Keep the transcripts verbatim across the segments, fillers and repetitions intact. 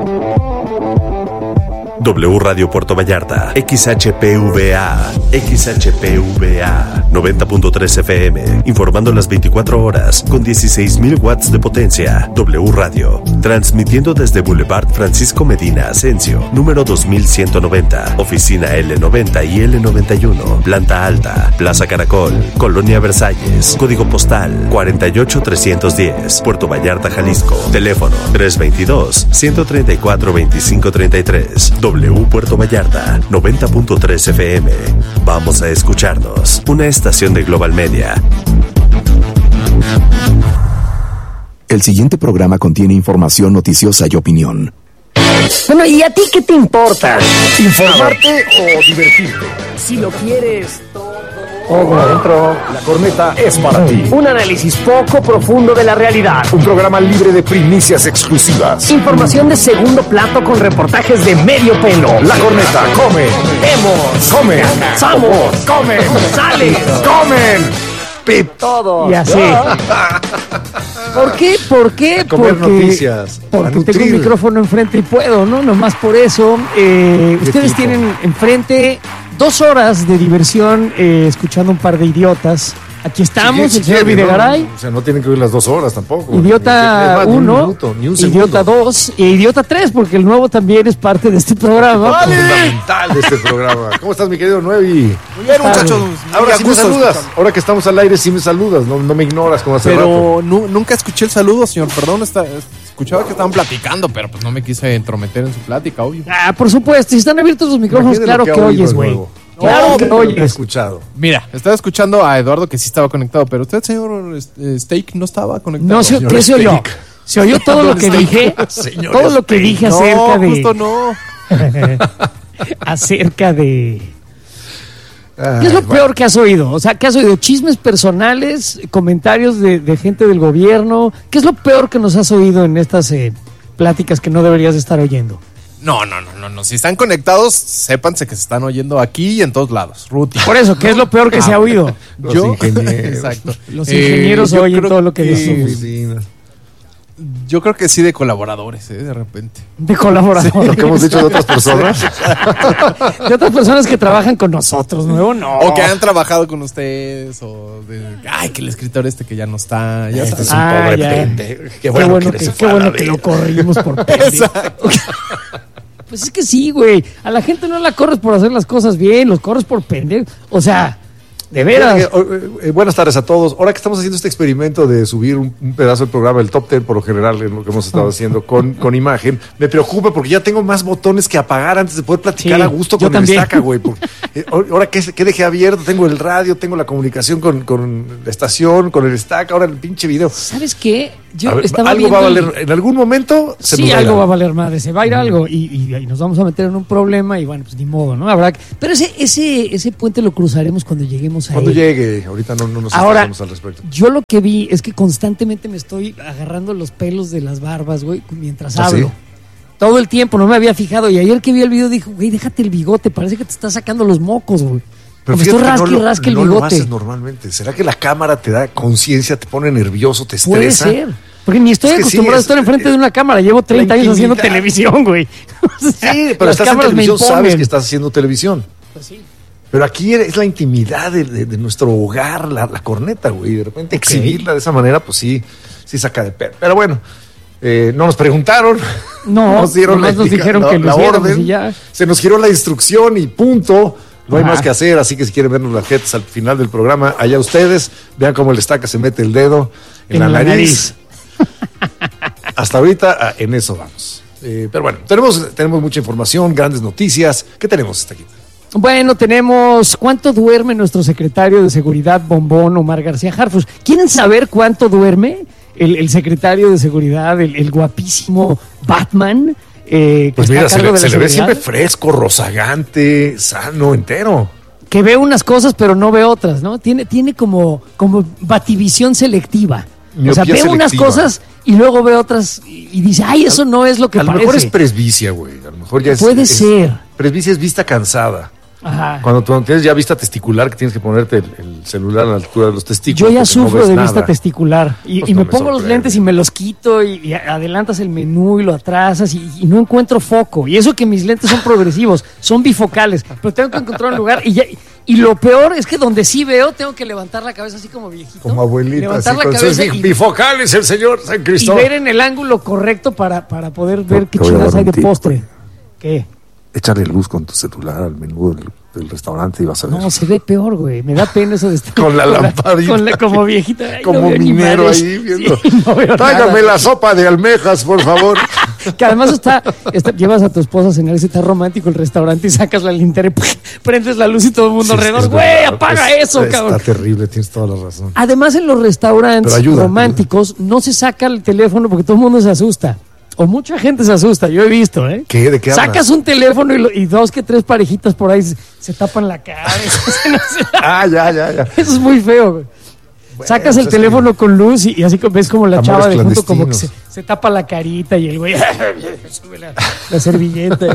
W Radio Puerto Vallarta, X H P V A, X H P V A, noventa punto tres F M, informando las veinticuatro horas, con dieciséis mil watts de potencia. W Radio, transmitiendo desde Boulevard Francisco Medina Asensio, número dos mil ciento noventa, oficina L noventa y L noventa y uno, planta alta, Plaza Caracol, Colonia Versalles, código postal cuarenta y ocho trescientos diez, Puerto Vallarta, Jalisco, teléfono tres veintidós, ciento treinta y cuatro, veinticinco treinta y tres. W Puerto Vallarta, noventa punto tres F M. Vamos a escucharnos. Una estación de Global Media. El siguiente programa contiene información noticiosa y opinión. Bueno, ¿y a ti qué te importa? ¿Informarte o divertirte? Si lo quieres todo. Todo adentro, la corneta es para ti. Un análisis poco profundo de la realidad. Un programa libre de primicias exclusivas. Información de segundo plato con reportajes de medio pelo. La corneta come. Vemos. Come. Somos. Come. Sales. Comen. Pip. Todo. Y así. ¿Por qué? ¿Por qué? Comer porque, noticias. Porque tengo un micrófono enfrente y puedo, ¿no? Nomás por eso. Eh, ustedes tipo? tienen enfrente dos horas de diversión eh, escuchando un par de idiotas. Aquí estamos, Sí, el sí, señor sí, Videgaray. no, o sea, no tienen que oír las dos horas tampoco. Idiota Ni un uno, minuto, ni un segundo. Idiota dos e Idiota tres, porque el nuevo también es parte de este programa. ¡Vale! Fundamental de este programa. ¿Cómo estás, mi querido Nuevi? Muy bien, muchachos. Ahora sí me saludas. Ahora que estamos al aire, sí me saludas. No, no me ignoras como hace rato. Pero nu- nunca escuché el saludo, señor. Perdón, está, escuchaba que estaban platicando, pero pues no me quise entrometer en su plática, obvio. Ah, por supuesto, si están abiertos los micrófonos, Imagínate claro lo que, que ha oído oyes, el güey. nuevo. Claro No, que Lo he oyes. escuchado. Mira, estaba escuchando a Eduardo que sí estaba conectado, pero usted, señor este, Steak, no estaba conectado. No, se, señor ¿qué se oyó? Steak. Se oyó todo lo que Steak. dije, Señor todo lo que dije No, acerca de... justo no. acerca de... Ay, ¿Qué es lo bueno. peor que has oído? O sea, ¿qué has oído? ¿Chismes personales? ¿Comentarios de, de gente del gobierno? ¿Qué es lo peor que nos has oído en estas eh, pláticas que no deberías estar oyendo? No, no, no, no, no. Si están conectados, sépanse que se están oyendo aquí y en todos lados. Ruti. Por eso, ¿qué es lo peor que se ha oído? Los Yo, ingenieros. exacto. Los Eh, ingenieros yo oyen creo todo lo que dicen. Oficinas. Yo creo que sí de colaboradores, ¿eh? De repente. De colaboradores. Lo que hemos dicho de otras personas. De otras personas que trabajan con nosotros, nuevo no. O que han trabajado con ustedes, o de... Ay, que el escritor este que ya no está. Ya Este sabes. es un Ah, pobre ya. pendejo. Qué Qué bueno, bueno, que, que, se qué fue a bueno la que verga. lo corrimos por pendejo. Exacto. Pues es que sí, güey. A la gente no la corres por hacer las cosas bien, los corres por pendejo. O sea, de veras. Eh, eh, eh, buenas tardes a todos. Ahora que estamos haciendo este experimento de subir un, un pedazo del programa, el top ten por lo general, en lo que hemos estado haciendo con, con imagen, me preocupa porque ya tengo más botones que apagar antes de poder platicar Sí, a gusto yo con el también. estaca, güey. Porque, eh, ahora que, que dejé abierto, tengo el radio, tengo la comunicación con, con la estación, con el estaca, ahora el pinche video. ¿Sabes qué? Yo A ver, estaba algo va a viendo el- valer, en algún momento se Sí, nos va a algo ir. va a valer madre, se va a ir algo y, y- y nos vamos a meter en un problema y bueno, pues ni modo, ¿no? Habrá que... Pero ese, ese, ese puente lo cruzaremos cuando lleguemos a Cuando él. llegue, ahorita no, no nos Ahora, enfocamos al respecto. yo lo que vi es que constantemente me estoy agarrando los pelos de las barbas, güey, mientras ¿Ah, hablo. sí? Todo el tiempo, no me había fijado. Y ayer que vi el video dijo, güey, déjate el bigote, parece que te está sacando los mocos, güey. Pero Me fíjate estoy que rasque no y lo, rasque el no lo bigote. haces normalmente. ¿Será que la cámara te da conciencia, te pone nervioso, te Puede estresa? ser. Porque ni estoy Es que acostumbrado sí, a estar es- enfrente de una cámara. Llevo treinta años haciendo intimidad. televisión, güey. O sea, Sí, pero las estás en cámaras me televisión, sabes imponen. que estás haciendo televisión. Pues sí. Pero aquí es la intimidad de, de- de nuestro hogar, la, la corneta, güey. De repente Ok. exhibirla de esa manera, pues sí, sí saca de pedo. Pero bueno, eh, no nos preguntaron. No, nos dieron la, nomás nos indica- dijeron la- que lo la hiciéramos orden. y ya. Se nos giró la instrucción y punto. No hay Ajá. más que hacer, así que si quieren vernos las jetas al final del programa, allá ustedes, vean cómo el estaca se mete el dedo en, la, nariz. Hasta ahorita ah, en eso vamos. Eh, pero bueno, tenemos, tenemos mucha información, grandes noticias. ¿Qué tenemos hasta aquí? Bueno, tenemos cuánto duerme nuestro secretario de Seguridad, Bombón Omar García Harfuch. ¿Quieren saber cuánto duerme el, el secretario de Seguridad, el, el guapísimo Batman? Eh, que Pues está mira, a se, cargo le, de la se le ve seguridad? siempre fresco, rozagante, sano, entero. Que ve unas cosas pero no ve otras, ¿no? Tiene, tiene como, como bativisión selectiva. O sea, ve Miopía unas selectiva. cosas y luego ve otras y, y dice, ay, eso no es lo que A lo parece. mejor es presbicia, güey. A lo mejor ya es. Puede es- ser. Presbicia es vista cansada. Ajá. Cuando tú tienes ya vista testicular, que tienes que ponerte el, el celular a la altura de los testículos. Yo ya sufro no de nada. vista testicular y, Pues y no me me pongo los sorprende. lentes y me los quito y, y adelantas el menú y lo atrasas y, y no encuentro foco. Y eso que mis lentes son progresivos, son bifocales, pero tengo que encontrar un lugar y ya... Y lo peor es que donde sí veo, tengo que levantar la cabeza así como viejito. Como abuelita, levantar así, la con cabeza sus y, bifocales, el señor San y Cristóbal. ver en el ángulo correcto para, para poder ver qué te voy a chingados dar hay un de tip. postre. ¿Qué? Échale luz con tu celular al menú del, del restaurante y vas a ver. No, se ve peor, güey. Me da pena eso de estar Con la lamparita. Con la, como viejita. Ay, Como no veo ni minero madres. ahí viendo. Sí, no veo Tráigame nada. la sopa de almejas, por favor. Que además está, está- llevas a tu esposa a cenar, ese está romántico el restaurante y sacas la linterna y ¡puf! Prendes la luz y todo el mundo Sí, alrededor. es Güey, verdad, apaga pues, eso, está cabrón. terrible, tienes toda la razón. Además, en los restaurantes Pero ayuda, románticos no se saca el teléfono porque todo el mundo se asusta. O mucha gente se asusta, yo he visto, ¿eh? ¿Qué? ¿De qué hablas? Sacas un teléfono y, lo- y dos que tres parejitas por ahí se, se tapan la cara. Ah, ya, ya, ya. Eso es muy feo, güey. Sacas el pues es teléfono con luz y, y así ves como la Amores chava de junto como que se, clandestinos. se tapa la carita y el güey sube la, la servilleta.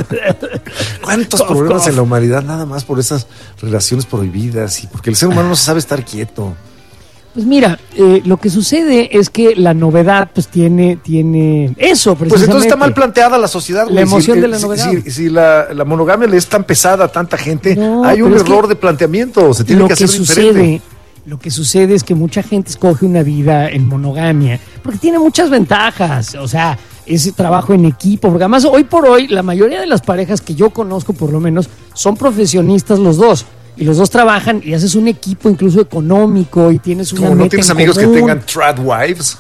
¿Cuántos Cof, problemas cof. en la humanidad nada más por esas relaciones prohibidas y porque el ser humano no se sabe estar quieto? Pues mira, eh, lo que sucede es que la novedad pues tiene, tiene eso precisamente. Pues entonces está mal planteada la sociedad. La güey. emoción Si- de la si- novedad. Si, si la, la monogamia le es tan pesada a tanta gente, No, hay un pero es error que de planteamiento. Se tiene lo que que hacer sucede, diferente. lo que sucede es que mucha gente escoge una vida en monogamia porque tiene muchas ventajas, o sea, ese trabajo en equipo, porque además hoy por hoy la mayoría de las parejas que yo conozco por lo menos son profesionistas los dos. Y los dos trabajan y haces un equipo incluso económico y tienes una Como no meta tienes en amigos que común. tengan trad wives.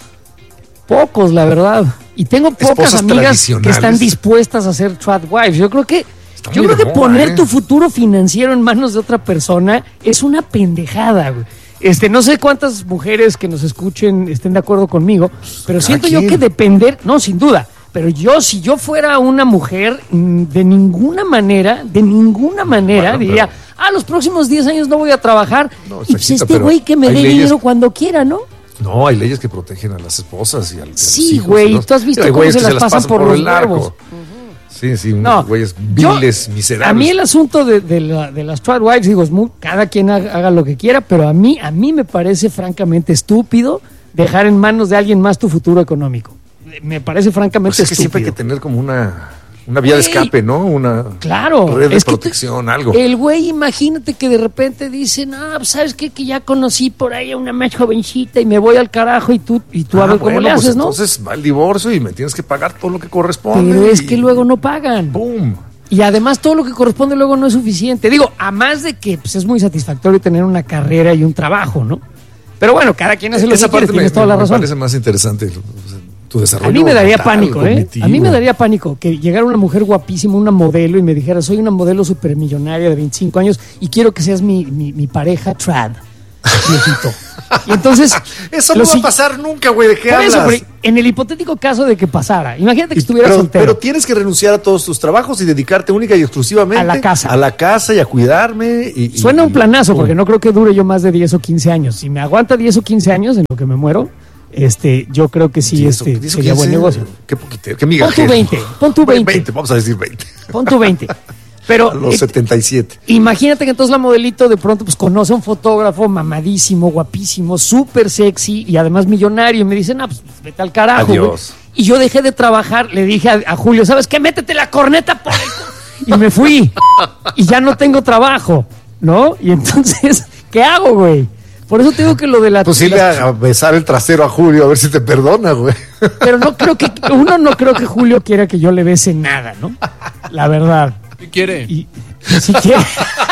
Pocos, la verdad. Y tengo pocas Esposas amigas que tradicionales. están dispuestas a hacer trad wives. Yo creo que Está yo muy creo de que moda, poner ¿eh? tu futuro financiero en manos de otra persona es una pendejada, güey. Este, no sé cuántas mujeres que nos escuchen estén de acuerdo conmigo, pero cada siento yo quien. que depender, no, sin duda, pero yo, si yo fuera una mujer, mm, de ninguna manera, de ninguna manera, Bueno, diría, pero- ah, los próximos diez años no voy a trabajar, No, y pues exactito, este pero güey que me hay dé leyes- dinero cuando quiera, ¿no? No, hay leyes que protegen a las esposas y a, a los Sí, hijos güey, y los- tú has visto hay cómo güeyes se que las pasan por los el narco. huevos. Sí, sí, No, unos güeyes yo- viles, miserables. A mí el asunto de, de, la- de las trad wives, digo, es muy- cada quien haga, haga lo que quiera, pero a mí, a mí me parece francamente estúpido dejar en manos de alguien más tu futuro económico. Me parece francamente Pues es que estúpido. siempre hay que tener como una, una vía de Güey, escape, ¿no? Una Claro, red de es que protección, te- algo. El güey, imagínate que de repente dice, no, pues, ¿sabes qué? Que ya conocí por ahí a una más jovencita y me voy al carajo y tú, y tú a Ah, ver cómo bueno, le pues haces, ¿no? Entonces va el divorcio y me tienes que pagar todo lo que corresponde. Pero es y que luego no pagan. ¡Pum! Y además todo lo que corresponde luego no es suficiente. Digo, a más de que pues, es muy satisfactorio tener una carrera y un trabajo, ¿no? Pero bueno, cada quien hace lo Esa que quiere, parte me, tienes toda la me razón. parece más interesante o sea, tu desarrollo. A mí me daría mental, pánico, ¿eh? cognitivo. A mí me daría pánico que llegara una mujer guapísima, una modelo, y me dijera, soy una modelo supermillonaria de veinticinco años y quiero que seas mi, mi, mi pareja trad, viejito. Y entonces... Eso lo no va a si- pasar nunca, güey. ¿De qué Por hablas? eso, pero en el hipotético caso de que pasara, imagínate que estuviera pero, soltero. pero tienes que renunciar a todos tus trabajos y dedicarte única y exclusivamente A la casa. A la casa y a cuidarme. Y, y- Suena un y- planazo, pum. porque no creo que dure yo más de diez o quince años. Si me aguanta diez o quince años en lo que me muero, este, yo creo que sí, diez o- este, diez o sería buen quince, negocio. Qué poquito, qué Pon migajero. tu veinte, pon tu veinte. veinte, vamos a decir veinte. Pon tu veinte. Pero A los eh, setenta y siete. imagínate que entonces la modelito de pronto pues conoce a un fotógrafo mamadísimo, guapísimo, súper sexy y además millonario y me dice, no, pues vete al carajo. güey". Adiós. Y yo dejé de trabajar, le dije a, a Julio, ¿sabes qué? Métete la corneta por el cu-". Y me fui. Y ya no tengo trabajo, ¿no? Y entonces, ¿qué hago, güey? Por eso te digo que lo de la... Pues sí, le la- a besar el trasero a Julio a ver si te perdona, güey. Pero no creo que... Uno, no creo que Julio quiera que yo le bese nada, ¿no? La verdad. ¿Qué quiere? Y si quiere...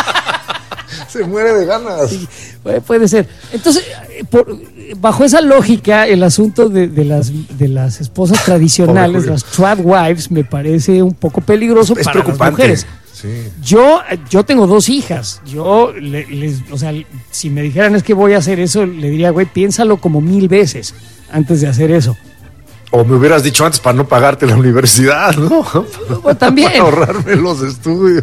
Se muere de ganas. Puede, puede ser. Entonces, eh, por- bajo esa lógica, el asunto de, de las de las esposas tradicionales, Julio. las trad wives, me parece un poco peligroso Es para las preocupante. mujeres. Sí. Yo, yo tengo dos hijas. Yo, le- les, o sea, si me dijeran es que voy a hacer eso, le diría, güey, piénsalo como mil veces antes de hacer eso. O me hubieras dicho antes para no pagarte la universidad, ¿no? Bueno, también. Para ahorrarme los estudios.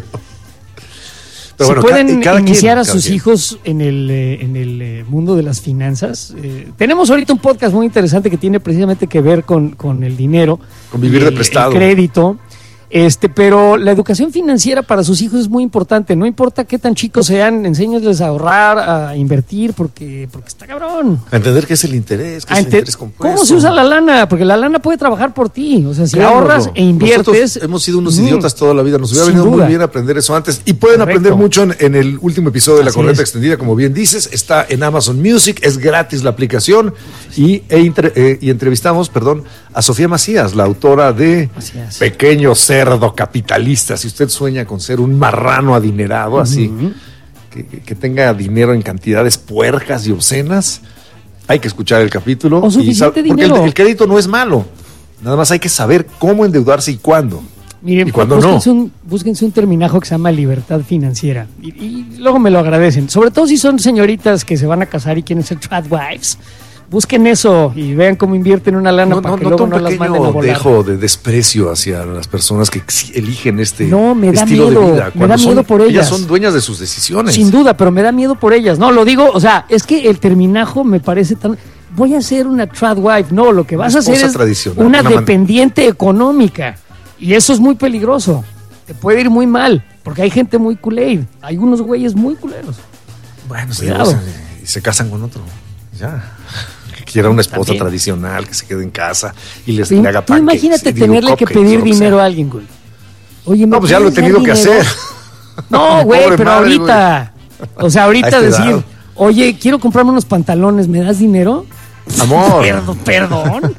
Pero Si bueno, pueden ca- cada quien, iniciar a cada sus quien. hijos en el, eh, en el eh, mundo de las finanzas. eh, tenemos ahorita un podcast muy interesante que tiene precisamente que ver con, con el dinero. Con vivir y de el- prestado. El crédito. Este, pero la educación financiera para sus hijos es muy importante. No importa qué tan chicos sean, enséñales a ahorrar, a invertir, porque, porque está cabrón. A entender qué es el interés, qué A es el ente- interés compuesto. ¿Cómo se usa la lana? Porque la lana puede trabajar por ti. O sea, si Créanoslo. ahorras e inviertes. Nosotros hemos sido unos mm, idiotas toda la vida. Nos hubiera sin venido duda. muy bien aprender eso antes. Y pueden Correcto. aprender mucho en, en el último episodio de La Así Corneta es. Extendida, como bien dices. Está en Amazon Music, es gratis la aplicación. Y, e intre- eh, y entrevistamos, perdón, a Sofía Macías, la autora de Así es. Pequeño Cerdo Capitalista. Si usted sueña con ser un marrano adinerado, así, que, que tenga dinero en cantidades puercas y obscenas, hay que escuchar el capítulo. O suficiente y sab- porque el, dinero. el crédito no es malo. Nada más hay que saber cómo endeudarse y cuándo. Miren, ¿Y cuándo no? búsquense, un, búsquense un terminajo que se llama libertad financiera. Y, y luego me lo agradecen. Sobre todo si son señoritas que se van a casar y quieren ser tradwives. Busquen eso y vean cómo invierten una lana No, para no, que noto luego un no las manden a pequeño volar. dejo de desprecio hacia las personas que ex- eligen este No, me da estilo miedo, de vida. me Cuando da miedo son- por ellas. son dueñas de sus decisiones. Sin duda, pero me da miedo por ellas. No, lo digo, o sea, es que el terminajo me parece tan... Voy a ser una tradwife. No, lo que vas a hacer esposa es tradicional, una una man- dependiente económica. Y eso es muy peligroso. Te puede ir muy mal, porque hay gente muy Kool-Aid. Hay unos güeyes muy culeros. Bueno, se Cuidado. divorcian y se casan con otro. Ya. Que quiera una esposa También. tradicional, que se quede en casa y les Tú, le haga tú pancakes imagínate y digo, tenerle que cupcakes, pedir lo que sea. dinero a alguien, güey. Oye, ¿me No, pues ya lo he puedes dar tenido que dinero? hacer. No, Mi güey, pobre pero madre, ahorita. O sea, A ahorita esta decir, edad. oye, quiero comprarme unos pantalones, ¿me das dinero? Amor, Perdón, perdón.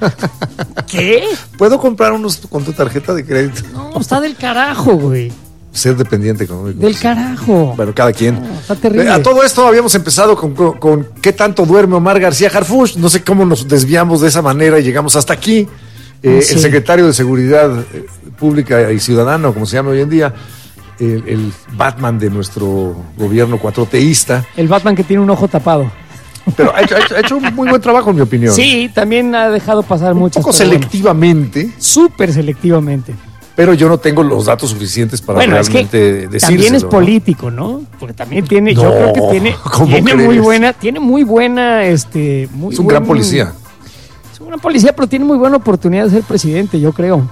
¿Qué? ¿puedo comprar unos con tu tarjeta de crédito? No, está del carajo, güey. Ser dependiente económico. Del carajo. Bueno, cada quien. No, está terrible. Eh, A todo esto habíamos empezado con, con, con qué tanto duerme Omar García Harfuch. No sé cómo nos desviamos de esa manera y llegamos hasta aquí. Eh, No sé. El secretario de Seguridad eh, Pública y Ciudadano, como se llama hoy en día, el, el Batman de nuestro gobierno cuatroteísta, El Batman que tiene un ojo tapado. pero ha hecho, ha hecho- ha hecho un muy buen trabajo, en mi opinión. Sí, también ha dejado pasar un muchas poco pero bueno, selectivamente, súper selectivamente. pero yo no tengo los datos suficientes para Bueno, es realmente que decírselo, también es ¿no? político, ¿no? Porque también tiene, yo No, creo que tiene, ¿cómo tiene muy crees? buena, tiene muy buena, este, muy Es un buen- gran policía. Es un gran policía, pero tiene muy buena oportunidad de ser presidente, yo creo.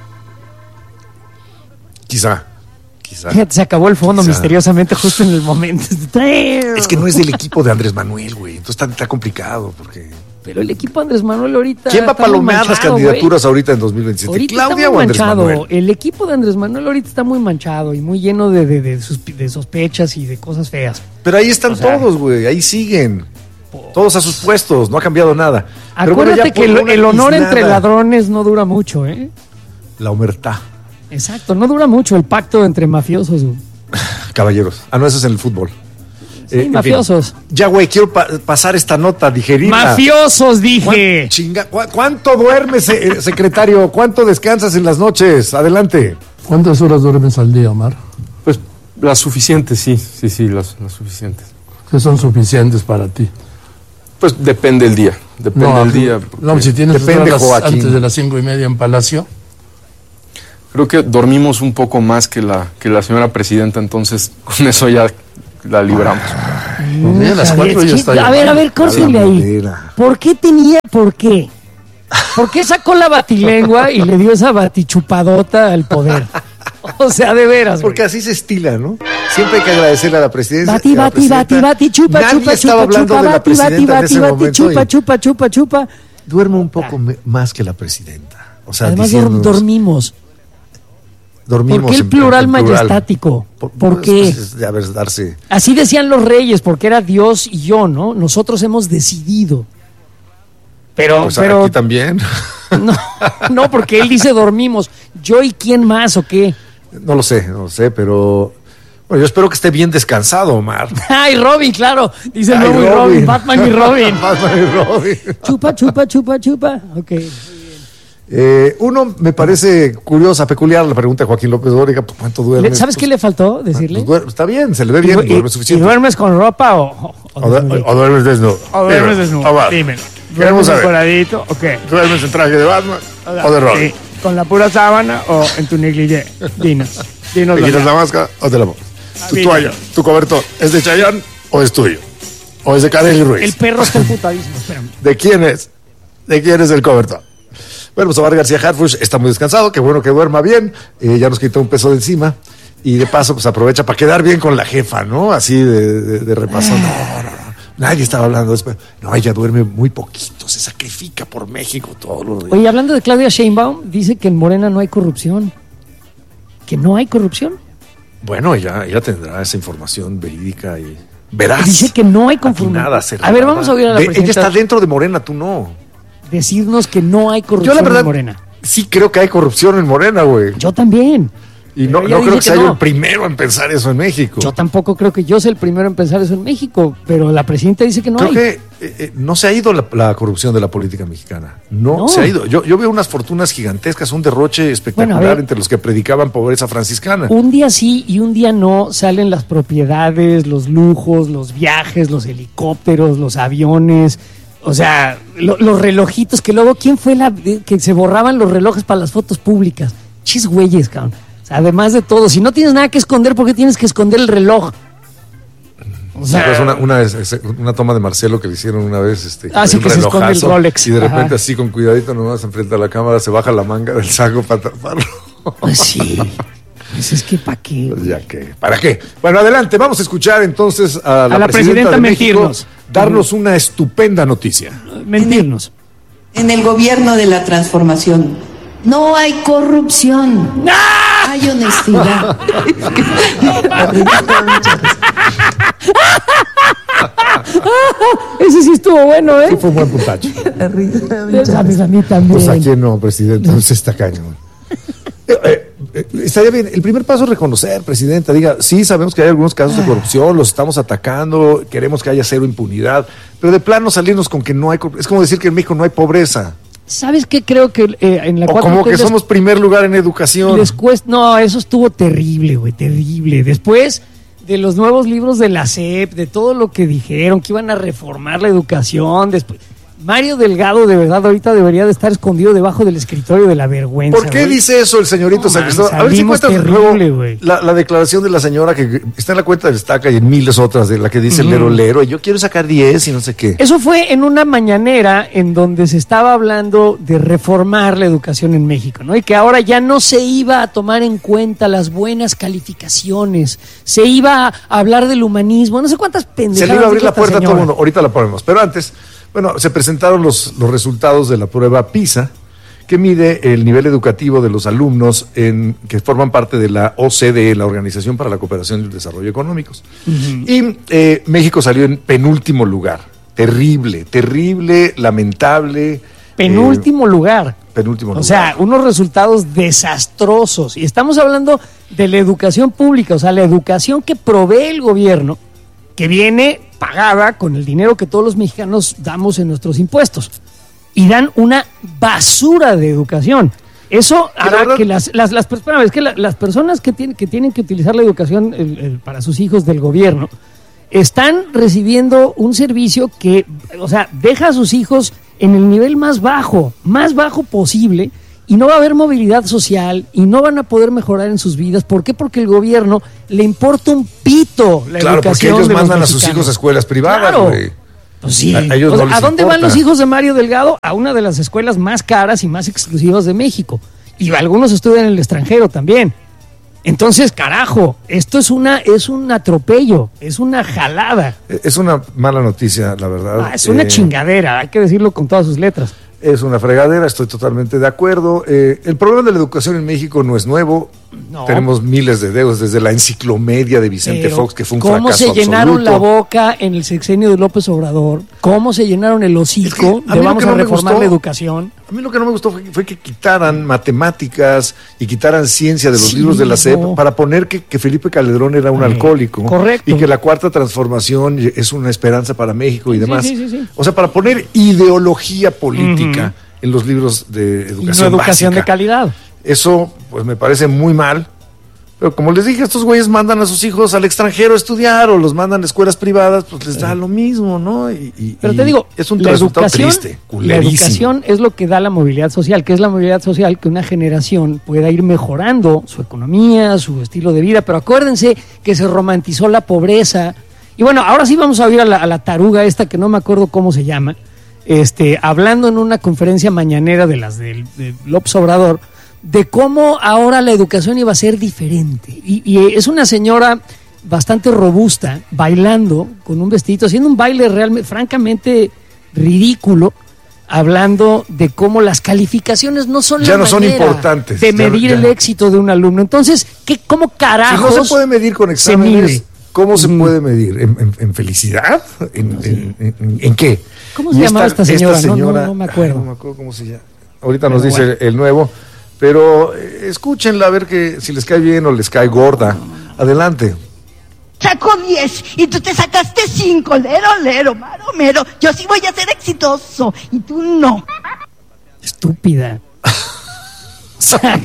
Quizá, quizá. Fíjate, se acabó el fondo Quizá. misteriosamente justo en el momento. Es que no es del equipo de Andrés Manuel, güey. Entonces está, está complicado porque... Pero el equipo Andrés Manuel ahorita. ¿Quién va a está muy palomear las manchado, candidaturas ahorita en dos mil veintisiete? güey. Ahorita ¿Claudia está o muy Andrés manchado. Manuel? El equipo de Andrés Manuel ahorita está muy manchado y muy lleno de, de, de, sus- de sospechas y de cosas feas. Pero ahí están O sea, todos, güey. Ahí siguen. Todos a sus puestos. No ha cambiado nada. Pero bueno, Acuérdate ya que por el, una el honor tiznada. entre ladrones no dura mucho, ¿eh? La omertá. Exacto, no dura mucho el pacto entre mafiosos. güey. Caballeros. Ah, no, eso es en el fútbol. Sí, Eh, en mafiosos. fin. Ya, güey, quiero pa- pasar esta nota, digerirla. Mafiosos, ¿Cuán- dije. chinga- ¿cu- ¿Cuánto duermes, eh, secretario? ¿Cuánto descansas en las noches? Adelante. ¿Cuántas horas duermes al día, Omar? Pues las suficientes, sí, sí, sí, las, las suficientes. ¿Qué son suficientes para ti? Pues depende del día, depende del aquí- día. no, si tienes depende, horas Joaquín. antes de las cinco y media en Palacio. Creo que dormimos un poco más que la, que la señora presidenta, entonces con eso ya la libramos. Pues, a las Javier, cuatro ya es está que- a ver, a ver, A la córtenle ahí. madera. ¿Por qué tenía, por qué? ¿Por qué sacó la batilengua y le dio esa batichupadota al poder? O sea, de veras. Porque güey. así se estila, ¿no? Siempre hay que agradecerle a la presidencia. Bati, a la bati, bati, presidenta. bati, chupa, Nadie chupa, estaba chupa, hablando chupa, de la bati, bati, presidenta en bati, ese bati, momento. chupa, y chupa, chupa, chupa. Duerme un poco me- más que la presidenta. O sea, Además, dor- diciéndonos, dormimos. dormimos ¿Por qué el en- plural en majestático? Por, ¿Por pues, qué? pues, es de haber darse. Así decían los reyes, porque era Dios y yo, ¿no? Nosotros hemos decidido. Pero, Pues pero aquí también. no, no, porque él dice dormimos. ¿Yo y quién más o qué? No lo sé, no lo sé, pero. Bueno, yo espero que esté bien descansado, Omar. Ay, Robin, claro. Dice el Ay, nuevo y Robin, Batman y Robin. Batman y Robin. Chupa, chupa, chupa, chupa. Ok. Eh, uno, me parece curiosa, peculiar la pregunta de Joaquín López Dóriga. pues, ¿Cuánto duermes? Le- ¿Sabes qué le faltó decirle? Pues, duer- está bien, se le ve bien, ¿Y- duerme y, suficiente. duermes con ropa o, o, O, du- o duermes desnudo. o duermes Dime, desnudo? Omar, Dímelo. Queremos ¿Duermes saber. encueradito o qué? ¿Duermes en traje de Batman o de Robin? Sí, ¿con la pura sábana o en tu negligé? Dinos. Dinos ¿Te la quitas verdad. la máscara o te la pones? Tu mira. toalla, tu cobertor, ¿es de Chayanne o es tuyo? ¿O es de Kareli Ruiz? El perro está emputadísimo, espérame. ¿De quién es? ¿De quién es el cobertor? Bueno, pues Omar García Harfuch está muy descansado, qué bueno que duerma bien, eh, ya nos quitó un peso de encima y de paso pues aprovecha para quedar bien con la jefa, ¿no? Así de, de, de repaso. No, no, no, nadie estaba hablando después. No, ella duerme muy poquito, se sacrifica por México todos los días. Oye, hablando de Claudia Sheinbaum, dice que en Morena no hay corrupción. ¿Que no hay corrupción? Bueno, ella, ella tendrá esa información verídica y veraz. Dice que no hay conformidad. A ver, vamos a oír a la de, presidenta. Ella está dentro de Morena, tú no. Decirnos que no hay corrupción Yo, la verdad, en Morena. Sí creo que hay corrupción en Morena, güey. Yo también. Y no, no creo que, que sea no. yo el primero en pensar eso en México. Yo tampoco creo que yo sea el primero en pensar eso en México, pero la presidenta dice que no creo hay. Creo que eh, eh, no se ha ido la, la corrupción de la política mexicana. No, no. se ha ido. Yo, yo veo unas fortunas gigantescas, un derroche espectacular bueno, ver, entre los que predicaban pobreza franciscana. Un día sí y un día no salen las propiedades, los lujos, los viajes, los helicópteros, los aviones. O sea, lo, los relojitos que luego, ¿quién fue la que se borraban los relojes para las fotos públicas? Chis güeyes, cabrón. O sea, además de todo, si no tienes nada que esconder, ¿por qué tienes que esconder el reloj? O sea, es una, una, una toma de Marcelo que le hicieron una vez. Este, ah, sí, que se esconde el Rolex. Y de repente, ajá, así con cuidadito nomás enfrente a la cámara, se baja la manga del saco para taparlo. Pues sí. Pues es que ¿para qué? Pues ya que, ¿para qué? Bueno, adelante, vamos a escuchar entonces a la, a la presidenta, presidenta de mentirnos. México Darnos una estupenda noticia. Mentirnos. En el, en el gobierno de la transformación no hay corrupción. ¡No! Hay honestidad. Ese sí estuvo bueno, ¿eh? Sí, fue un buen puntacho. A mí también. Pues aquí no, presidente, no se está cañón. Eh, eh, eh, estaría bien, el primer paso es reconocer, presidenta, diga, sí, sabemos que hay algunos casos de corrupción, los estamos atacando, queremos que haya cero impunidad, pero de plano salirnos con que no hay, es como decir que en México no hay pobreza. ¿Sabes qué? Creo que eh, en la o como que les, somos primer lugar en educación. Les cuesta, no, eso estuvo terrible, güey, terrible. Después de los nuevos libros de la S E P, de todo lo que dijeron, que iban a reformar la educación, después... Mario Delgado, de verdad, ahorita debería de estar escondido debajo del escritorio de la vergüenza. ¿Por qué güey? dice eso el señorito no, San Cristóbal? A ver si cuentas luego la, la declaración de la señora que está en la cuenta del Estaca y en miles otras, de la que dice uh-huh. lero lero, y yo quiero sacar diez y no sé qué. Eso fue en una mañanera en donde se estaba hablando de reformar la educación en México, ¿no? Y que ahora ya no se iba a tomar en cuenta las buenas calificaciones, se iba a hablar del humanismo, no sé cuántas pendejadas. Se le iba a abrir la puerta señora. a todo el mundo, ahorita la ponemos, pero antes... Bueno, se presentaron los, los resultados de la prueba PISA, que mide el nivel educativo de los alumnos en, que forman parte de la O C D E, la Organización para la Cooperación y el Desarrollo Económicos. Uh-huh. Y eh, México salió en penúltimo lugar. Terrible, terrible, lamentable. Penúltimo eh, lugar. Penúltimo lugar. O sea, unos resultados desastrosos. Y estamos hablando de la educación pública, o sea, la educación que provee el gobierno, que viene pagada con el dinero que todos los mexicanos damos en nuestros impuestos. Y dan una basura de educación. Eso hará verdad? que las, las, las, espérame, es que la, las personas que tienen, que tienen que utilizar la educación el, el, para sus hijos del gobierno están recibiendo un servicio que, o sea, deja a sus hijos en el nivel más bajo, más bajo posible, y no va a haber movilidad social y no van a poder mejorar en sus vidas. ¿Por qué? Porque el gobierno le importa un pito la claro, educación. Claro, porque ellos de mandan los a sus hijos a escuelas privadas, claro. güey. Pues sí. A, a, ellos o sea, no les ¿a dónde importa. van los hijos de Mario Delgado? A una de las escuelas más caras y más exclusivas de México. Y algunos estudian en el extranjero también. Entonces, carajo, esto es una es un atropello, es una jalada. Es una mala noticia, la verdad. Ah, es una eh, chingadera, hay que decirlo con todas sus letras. Es una fregadera, estoy totalmente de acuerdo. Eh, el problema de la educación en México no es nuevo. No. Tenemos miles de dedos, desde la enciclomedia de Vicente Pero, Fox, que fue un ¿cómo fracaso se llenaron absoluto? la boca en el sexenio de López Obrador? ¿Cómo se llenaron el hocico es que de vamos a no reformar gustó, la educación? A mí lo que no me gustó fue, fue que quitaran matemáticas y quitaran ciencia de los sí, libros de la S E P no. para poner que, que Felipe Calderón era un Ay, alcohólico. Correcto. Y que la cuarta transformación es una esperanza para México y demás. Sí, sí, sí, sí. O sea, para poner ideología política uh-huh. en los libros de educación y no educación básica. de calidad. Eso, pues, me parece muy mal. Pero como les dije, estos güeyes mandan a sus hijos al extranjero a estudiar o los mandan a escuelas privadas, pues les da lo mismo, ¿no? Y, y, Pero te digo, es un la resultado educación, triste, la educación es lo que da la movilidad social. ¿Qué es la movilidad social? Que una generación pueda ir mejorando su economía, su estilo de vida. Pero acuérdense que se romantizó la pobreza. Y bueno, ahora sí vamos a oír a la, a la taruga esta que no me acuerdo cómo se llama. este, hablando en una conferencia mañanera de las del de López Obrador, de cómo ahora la educación iba a ser diferente. Y, y es una señora bastante robusta, bailando con un vestidito, haciendo un baile realmente, francamente ridículo, hablando de cómo las calificaciones no son ya la no son manera importantes, de medir ya, ya. el éxito de un alumno. Entonces, ¿qué, ¿cómo carajos si no se puede medir con exámenes, mide? ¿cómo se Mm. puede medir? ¿En, en, en felicidad? ¿En, en, en, en qué? ¿Cómo se Y llamaba esta señora? No, no, señora no me acuerdo. ay, no me acuerdo cómo se llama. Ahorita Pero nos dice bueno. el nuevo, pero eh, escúchenla a ver que si les cae bien o les cae gorda. Adelante. Sacó diez y tú te sacaste cinco, lero, lero, maro, mero. Yo sí voy a ser exitoso y tú no. Estúpida. O sea,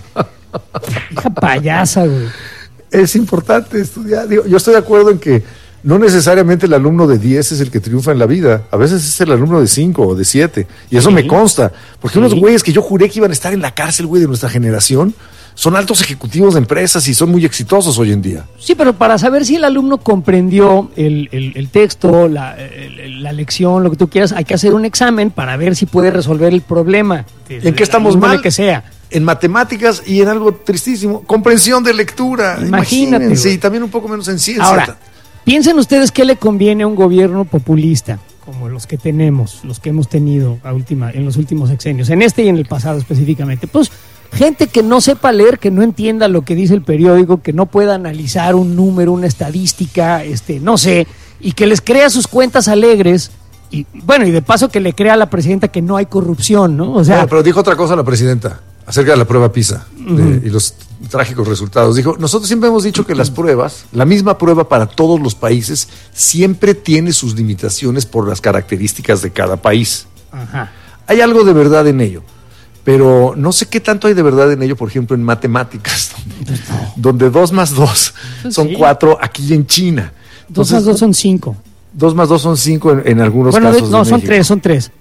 hija payasa, güey. Es importante estudiar. Digo, yo estoy de acuerdo en que no necesariamente el alumno de diez es el que triunfa en la vida. A veces es el alumno de cinco o de siete. Y eso Sí. me consta. Porque Sí. unos güeyes que yo juré que iban a estar en la cárcel, güey, de nuestra generación, son altos ejecutivos de empresas y son muy exitosos hoy en día. Sí, pero para saber si el alumno comprendió el, el, el texto, la, el- la lección, lo que tú quieras, hay que hacer un examen para ver si puede resolver el problema. de- ¿En qué del estamos alumno mal? de que sea. En matemáticas y en algo tristísimo, comprensión de lectura. Imagínate, Imagínense, güey. y también un poco menos en ciencia. Ahora, piensen ustedes qué le conviene a un gobierno populista, como los que tenemos, los que hemos tenido a última, en los últimos sexenios, en este y en el pasado específicamente. Pues gente que no sepa leer, que no entienda lo que dice el periódico, que no pueda analizar un número, una estadística, este, no sé, y que les crea sus cuentas alegres. Y bueno, y de paso que le crea a la presidenta que no hay corrupción, ¿no? O sea, Bueno, pero dijo otra cosa la presidenta acerca de la prueba PISA de- y los trágicos resultados. Dijo, nosotros siempre hemos dicho que las pruebas, la misma prueba para todos los países, siempre tiene sus limitaciones por las características de cada país. ajá. Hay algo de verdad en ello, pero no sé qué tanto hay de verdad en ello, por ejemplo, en matemáticas, donde, donde dos más dos son Sí. cuatro aquí en China. Dos Entonces, más dos son cinco. dos más dos son cinco en, en algunos Bueno, de- casos. de no, son México. tres, son tres.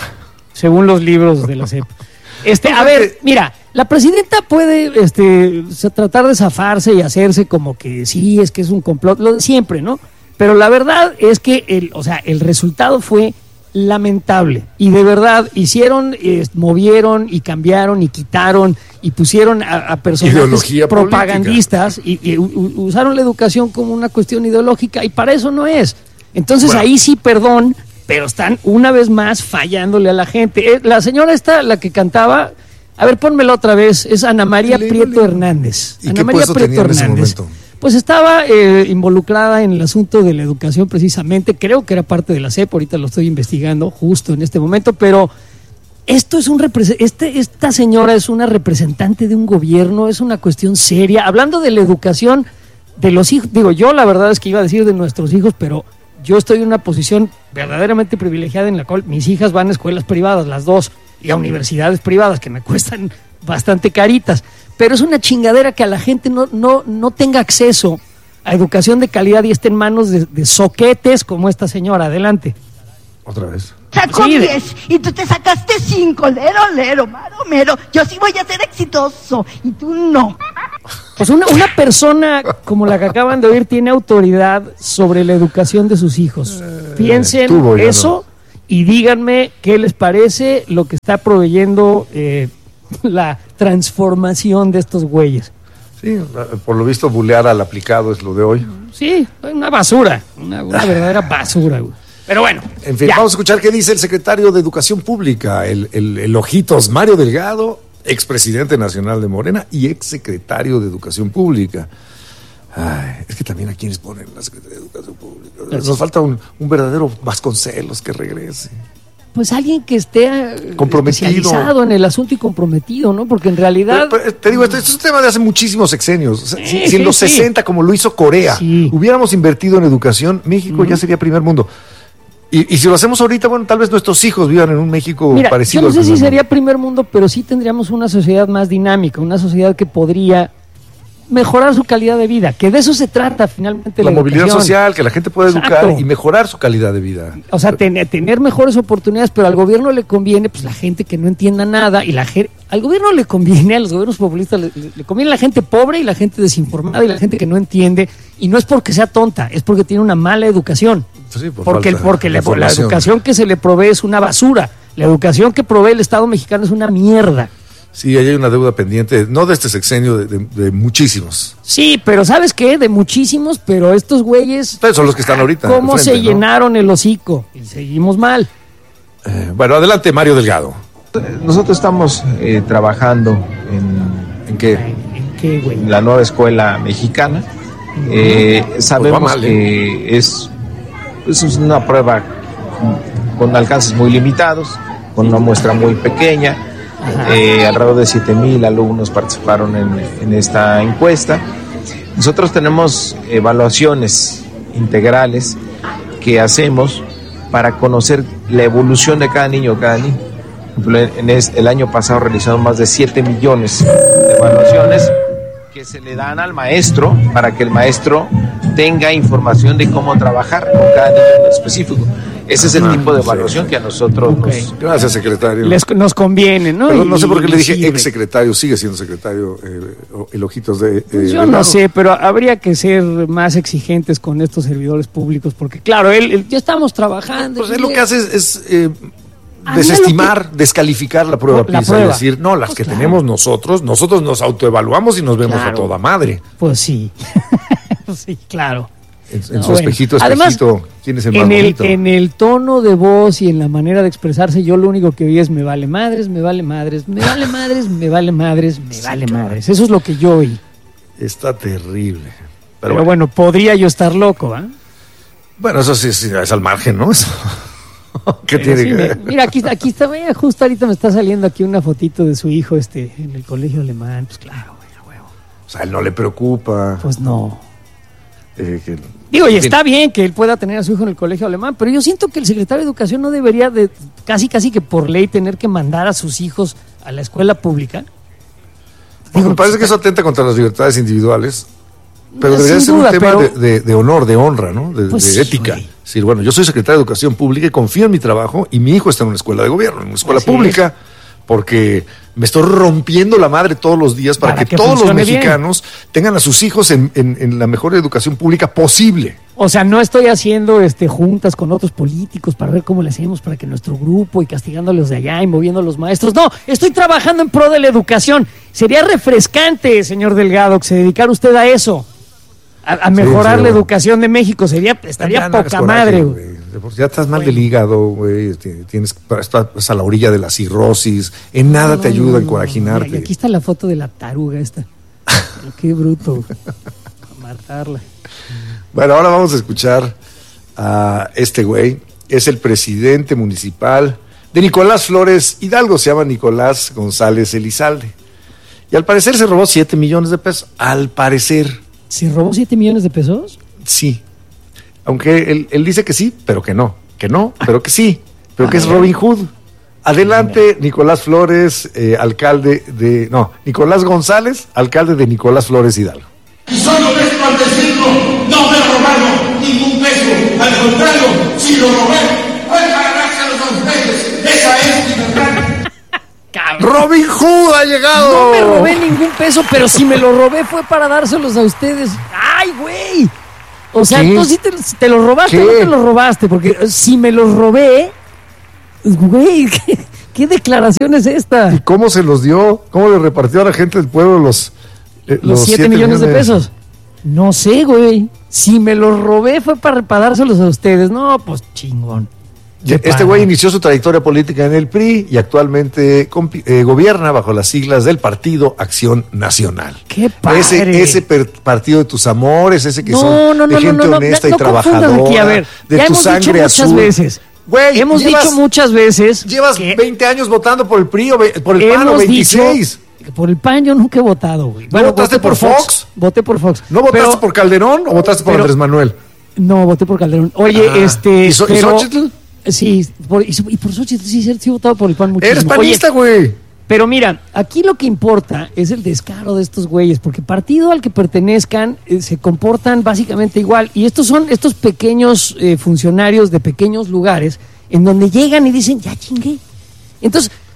Según los libros de la C E P. Este, a ver, mira, la presidenta puede este, se- tratar de zafarse y hacerse como que sí, es que es un complot, lo de siempre, ¿no? Pero la verdad es que el, o sea, el resultado fue lamentable. Y de verdad, hicieron, eh, movieron y cambiaron y quitaron y pusieron a, a personajes Ideología propagandistas y, y u- u- usaron la educación como una cuestión ideológica y para eso no es. Entonces Bueno. ahí sí, perdón, pero están una vez más fallándole a la gente. Eh, La señora esta, la que cantaba, a ver, pónmela otra vez, es Ana María Dile, Prieto dile. Hernández. ¿Y Ana qué María puesto Prieto tenía en ese Hernández. momento? Pues estaba eh, involucrada en el asunto de la educación precisamente, creo que era parte de la C E P, ahorita lo estoy investigando justo en este momento, pero esto es un represe- este, esta señora es una representante de un gobierno, es una cuestión seria. Hablando de la educación de los hijos, digo, yo la verdad es que iba a decir de nuestros hijos, pero yo estoy en una posición verdaderamente privilegiada en la cual mis hijas van a escuelas privadas, las dos, y a universidades privadas que me cuestan bastante caritas. Pero es una chingadera que a la gente no, no, no tenga acceso a educación de calidad y esté en manos de, de soquetes como esta señora. Adelante. Otra vez. Sacó Sí, de- diez y tú te sacaste cinco, lero, lero, maro, mero. Yo sí voy a ser exitoso y tú no. Pues una, una persona como la que acaban de oír tiene autoridad sobre la educación de sus hijos. Piensen tuvo, ya eso y díganme qué les parece lo que está proveyendo eh, la transformación de estos güeyes. Sí, por lo visto, bulear al aplicado es lo de hoy. Sí, una basura, una, una verdadera basura, güey. Pero bueno, En fin, ya. vamos a escuchar qué dice el secretario de Educación Pública, el, el, el Ojitos Mario Delgado, expresidente nacional de Morena y exsecretario de Educación Pública. Ay, es que también a quienes ponen la Secretaría de Educación Pública. Nos falta un, un verdadero Vasconcelos que regrese. Pues alguien que esté eh, Comprometido. especializado en el asunto y comprometido, ¿no? Porque en realidad... Pero, pero, te digo, esto, esto es un tema de hace muchísimos sexenios. O sea, Sí, si, si sí, en los sí. sesenta, como lo hizo Corea, Sí. hubiéramos invertido en educación, México ya sería primer mundo. Y, y si lo hacemos ahorita, bueno, tal vez nuestros hijos vivan en un México Mira, parecido yo no al sé si primer sería mundo. primer mundo, pero sí tendríamos una sociedad más dinámica, una sociedad que podría mejorar su calidad de vida, que de eso se trata finalmente La la, movilidad educación. social, que la gente pueda Exacto. educar y mejorar su calidad de vida. O sea, ten- tener mejores oportunidades, pero al gobierno le conviene, pues la gente que no entienda nada y la gente, al gobierno le conviene, a los gobiernos populistas le, le, le conviene la gente pobre y la gente desinformada y la gente que no entiende, y no es porque sea tonta, es porque tiene una mala educación. Sí, por porque falta porque de le, la educación que se le provee es una basura. La educación que provee el Estado mexicano es una mierda. Sí, ahí hay una deuda pendiente, no de este sexenio, de, de, de muchísimos. Sí, pero ¿sabes qué? De muchísimos, pero estos güeyes... Ustedes son los que están ahorita. ¿Cómo frente, se ¿no? llenaron el hocico? Y seguimos mal. Eh, bueno, adelante, Mario Delgado. Nosotros estamos eh, trabajando en, ¿En qué? ¿En qué, güey? en la nueva escuela mexicana. Eh, sabemos Pues va mal, ¿eh? que es, es una prueba con, con alcances muy limitados, con una muestra muy pequeña. Eh, alrededor de siete mil alumnos participaron en, en esta encuesta. Nosotros tenemos evaluaciones integrales que hacemos para conocer la evolución de cada niño, cada niño. En este, el año pasado realizaron más de siete millones de evaluaciones que se le dan al maestro para que el maestro tenga información de cómo trabajar con cada niño en específico. Ese es el Ah, tipo de sí. evaluación que a nosotros Ok. nos... Gracias, secretario. Les, nos conviene, ¿no? Perdón, no Y- sé por qué y le dije sirve. ex secretario, sigue siendo secretario, eh, el Ojitos de... eh, Pues yo Delgado. no sé, pero habría que ser más exigentes con estos servidores públicos, porque claro, él, él- ya estamos trabajando. Pues él lo que hace es, es, eh, A mí desestimar, descalificar la prueba La PISA prueba. y decir, no, las Pues que claro. tenemos nosotros, nosotros nos autoevaluamos y nos vemos Claro. a toda madre. Pues sí, sí, claro. En, en No, su bueno. espejito, Además, espejito, ¿quién es el más En el, bonito? en el tono de voz y en la manera de expresarse, yo lo único que oí es me vale madres, me vale madres, me vale madres, me vale madres, me vale madres. Eso es lo que yo oí. Está terrible. Pero, Pero, bueno. podría yo estar loco, ¿ah? bueno, eso sí, sí, es al margen, ¿no? Eso. ¿Qué Pero tiene sí, que me- mira, aquí, aquí está, vea, justo ahorita me está saliendo aquí una fotito de su hijo este en el colegio alemán. Pues claro, güey, a huevo. O sea, él no le preocupa. Pues no. eh, que- Digo, y en fin. está bien que él pueda tener a su hijo en el colegio alemán, pero yo siento que el secretario de Educación no debería de casi casi que por ley tener que mandar a sus hijos a la escuela pública. Digo, me parece que eso atenta contra las libertades individuales, pero Sin debería ser duda, un tema pero- de, de- de honor, de honra, ¿no? De, Pues de sí, ética. güey. Es decir, bueno, yo soy secretario de Educación Pública y confío en mi trabajo y mi hijo está en una escuela de gobierno, en una escuela Así pública, porque me estoy rompiendo la madre todos los días para, Para que, que todos los funcione bien. mexicanos tengan a sus hijos en, en- en la mejor educación pública posible. O sea, no estoy haciendo este juntas con otros políticos para ver cómo le hacemos para que nuestro grupo y castigándolos de allá y moviendo a los maestros. No, estoy trabajando en pro de la educación. Sería refrescante, señor Delgado, que se dedicara usted a eso. A, a mejorar sí, la bueno. educación de México. Sería, estaría Ya no hagas poca coraje, madre, güey. güey. De por sí ya estás mal del hígado, güey. Ti- Tienes, estás a la orilla de la cirrosis. En nada No, te no, ayuda no, a no. encoraginarte. Mira, y aquí está la foto de la taruga esta. Pero qué bruto, güey. A matarla. Bueno, ahora vamos a escuchar a este güey. Es el presidente municipal de Nicolás Flores Hidalgo. Se llama Nicolás González Elizalde. Y al parecer se robó siete millones de pesos. Al parecer, ¿Se robó siete millones de pesos? sí. Aunque él, él dice que sí, pero que no. Que no, pero que sí. Pero que es Robin Hood. Adelante, Nicolás Flores, eh, alcalde de... No, Nicolás González, alcalde de Nicolás Flores Hidalgo. Y solo vengo al decirlo, no me he robado ningún peso. Al contrario, si lo robé, fue para dárselos a ustedes. Esa es mi verdad. Robin Hood ha llegado. No me robé ningún peso, pero si me lo robé fue para dárselos a ustedes. ¡Ay, güey! O sea, ¿Qué? tú sí te, te lo robaste ¿Qué? o no te lo robaste, porque si me los robé, güey, ¿qué, qué declaración es esta? ¿Y cómo se los dio? ¿Cómo le repartió a la gente del pueblo los... eh, Los siete millones de pesos. No sé, güey. Si me los robé fue para, para dárselos a ustedes. No, pues chingón. Ya, Qué Este padre. güey inició su trayectoria política en el P R I y actualmente compi- eh, gobierna bajo las siglas del Partido Acción Nacional. Qué padre. Ese, ese per- partido de tus amores, ese que No, son no, de no, gente no, no, honesta no, y no confundan trabajadora, aquí, a ver, de ya tu hemos dicho sangre muchas azul. veces. Güey, Hemos llevas- dicho muchas veces. Llevas que veinte años votando por el P R I o ve- por el P A N o hemos veintiséis. dicho que por el P A N yo nunca he votado, güey. ¿No votaste voté por Fox? Voté por Fox. ¿No votaste Pero- por Calderón o votaste por pero- Andrés Manuel? No, voté por Calderón. Oye, Ah, este. ¿y So- y pero- Xóchitl? Sí, por, y, y por Xochitl sí, sí he votado por el P A N muchísimo. Eres Oye, panista, güey. pero mira, aquí lo que importa es el descaro de estos güeyes, porque partido al que pertenezcan eh, se comportan básicamente igual. Y estos son estos pequeños eh, funcionarios de pequeños lugares en donde llegan y dicen, ya chingué. Entonces,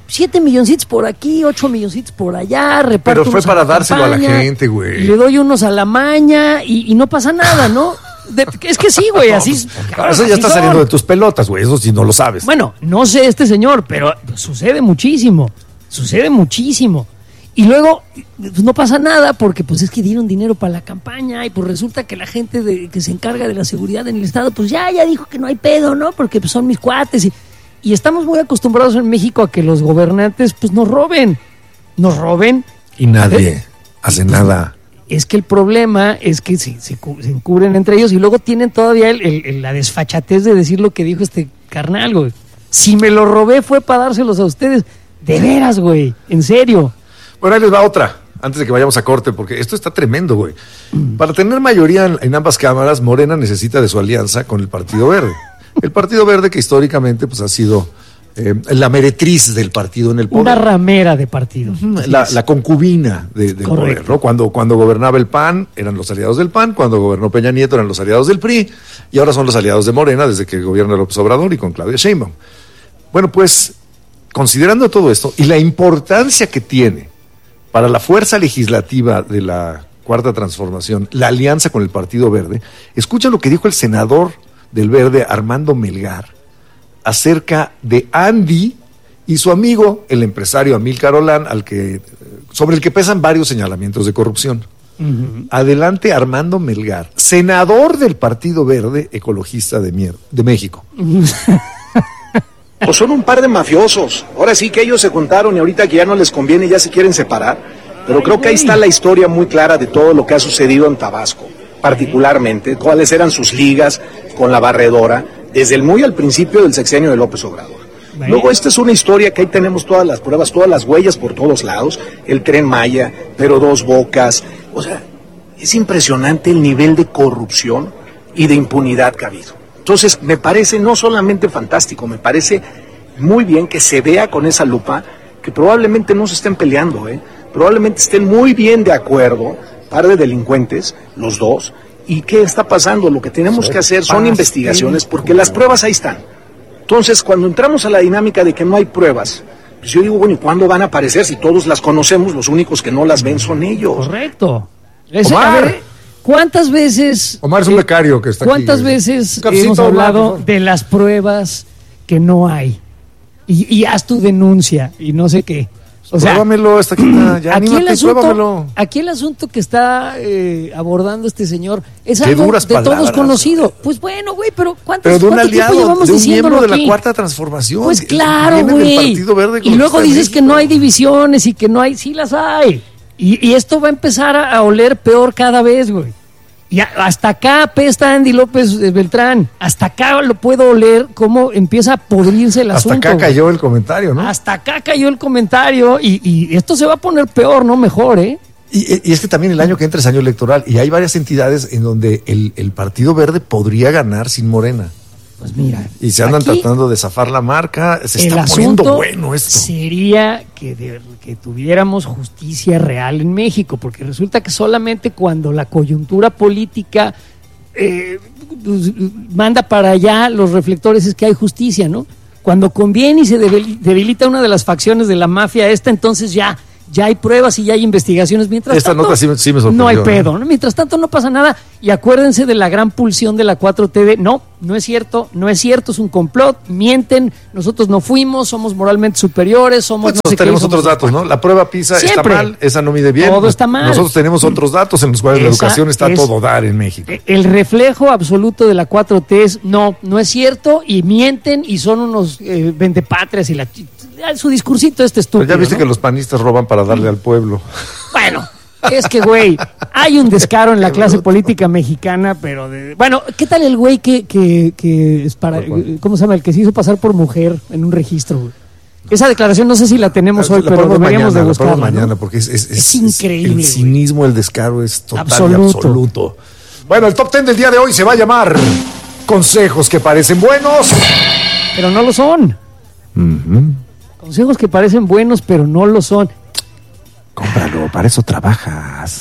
siete milloncitos por aquí, ocho milloncitos por allá, reparto. Pero fue unos para a la dárselo a la campaña, gente, güey. Le doy unos a la maña y, y no pasa nada, ¿no? De, es que sí, güey, así. Claro, eso ya está son. saliendo de tus pelotas, güey. Eso sí no lo sabes. Bueno, no sé este señor, pero sucede muchísimo. Sucede muchísimo. Y luego, pues no pasa nada porque pues es que dieron dinero para la campaña y pues resulta que la gente de, que se encarga de la seguridad en el Estado, pues ya, ya dijo que no hay pedo, ¿no? Porque pues, son mis cuates. Y, y estamos muy acostumbrados en México a que los gobernantes pues nos roben. Nos roben. Y nadie ¿Eh? hace nada. Es que el problema es que se, se, se encubren entre ellos y luego tienen todavía el, el, el, la desfachatez de decir lo que dijo este carnal, güey. Si me lo robé fue para dárselos a ustedes. De veras, güey. En serio. Bueno, ahí les va otra, antes de que vayamos a corte, porque esto está tremendo, güey. Para tener mayoría en, en ambas cámaras, Morena necesita de su alianza con el Partido Verde. El Partido Verde que históricamente pues ha sido eh, la meretriz del partido en el poder. Una ramera de partido. La, la concubina de, del Correcto. poder, ¿no? Cuando, cuando gobernaba el P A N, eran los aliados del P A N, cuando gobernó Peña Nieto, eran los aliados del P R I, y ahora son los aliados de Morena desde que gobierna López Obrador y con Claudia Sheinbaum. Bueno, pues, considerando todo esto y la importancia que tiene para la fuerza legislativa de la Cuarta Transformación, la alianza con el Partido Verde, escucha lo que dijo el senador del Verde, Armando Melgar, acerca de Andy y su amigo, el empresario Amílcar Olán, al que, sobre el que pesan varios señalamientos de corrupción. Uh-huh. Adelante, Armando Melgar, senador del Partido Verde Ecologista de, Mier- de México. Pues son un par de mafiosos. Ahora sí que ellos se juntaron y ahorita que ya no les conviene ya se quieren separar. Pero creo que ahí está la historia muy clara de todo lo que ha sucedido en Tabasco, particularmente, cuáles eran sus ligas con la barredora, desde el muy al principio del sexenio de López Obrador. Luego esta es una historia que ahí tenemos todas las pruebas, todas las huellas por todos lados, el Tren Maya, pero Dos Bocas. O sea, es impresionante el nivel de corrupción y de impunidad que ha habido. Entonces, me parece no solamente fantástico, me parece muy bien que se vea con esa lupa que probablemente no se estén peleando, ¿eh? Probablemente estén muy bien de acuerdo, par de delincuentes, los dos, y ¿qué está pasando? Lo que tenemos que hacer son investigaciones porque las pruebas ahí están. Entonces, cuando entramos a la dinámica de que no hay pruebas, pues yo digo, bueno, ¿y cuándo van a aparecer? Si todos las conocemos, los únicos que no las ven son ellos. Correcto. Es, Omar. A ver, ¿cuántas veces... Omar es un becario que está ¿Cuántas aquí. veces Cafecito, hemos Omar, hablado por favor. de las pruebas que no hay? Y, y haz tu denuncia y no sé qué. O sea, Pruébamelo, está aquí, ya aquí, anímate, el asunto, pruébamelo. aquí el asunto que está eh, abordando este señor es Qué algo duras de todos palabras. conocido. Pues bueno, güey, pero ¿cuántos, Pero de un ¿cuánto tiempo aliado, llevamos de un diciéndolo miembro de la aquí? Cuarta Transformación. Pues que claro, viene del güey. Partido Verde Y luego Ecologista de dices que México. no hay divisiones y que no hay, sí las hay. Y, y esto va a empezar a, a oler peor cada vez, güey. Y a- hasta acá apesta Andy López eh, Beltrán. Hasta acá lo puedo oler cómo empieza a podrirse el Hasta asunto. acá güey. cayó el comentario, ¿no? Hasta acá cayó el comentario y, y esto se va a poner peor, no mejor, ¿eh? Y, y es que también el año que entra es año electoral y hay varias entidades en donde el, el Partido Verde podría ganar sin Morena. Pues mira. Y se andan aquí tratando de zafar la marca. Se el está poniendo asunto bueno esto. sería que, de- que tuviéramos justicia real en México, porque resulta que solamente cuando la coyuntura política eh, pues, manda para allá los reflectores es que hay justicia, ¿no? Cuando conviene y se debil- debilita una de las facciones de la mafia esta, entonces ya, ya hay pruebas y ya hay investigaciones. Mientras Esta tanto, nota sí, me- sí me sorprendió. no hay ¿no? pedo, ¿no? Mientras tanto no pasa nada. Y acuérdense de la gran pulsión de la cuatro T de no, no es cierto, no es cierto, es un complot, mienten, nosotros no fuimos, somos moralmente superiores, somos Pues no nosotros sé qué, tenemos somos otros datos, ¿no? La prueba PISA Siempre. está mal, esa no mide bien. Todo está mal. Nosotros tenemos otros datos en los cuales la Esa educación está a es- todo dar en México. El reflejo absoluto de la cuatro T es no, no es cierto y mienten y son unos eh, vendepatrias y la ch- su discursito este Pero estúpido. ya viste ¿no? que los panistas roban para darle al pueblo. Bueno, es que, güey, hay un descaro en la clase política mexicana, pero de... Bueno, ¿qué tal el güey que, que, que es para... ¿Cómo se llama? El que se hizo pasar por mujer en un registro, güey. Esa declaración no sé si la tenemos hoy, La pero ponemos deberíamos mañana, de la buscarla, ponemos ¿no? mañana porque es, es, Es increíble, El güey. cinismo, el descaro es total Absoluto. y absoluto. Bueno, el top ten del día de hoy se va a llamar Consejos que parecen buenos. Pero no lo son. Consejos que parecen buenos, pero no lo son. Cómpralo, para eso trabajas.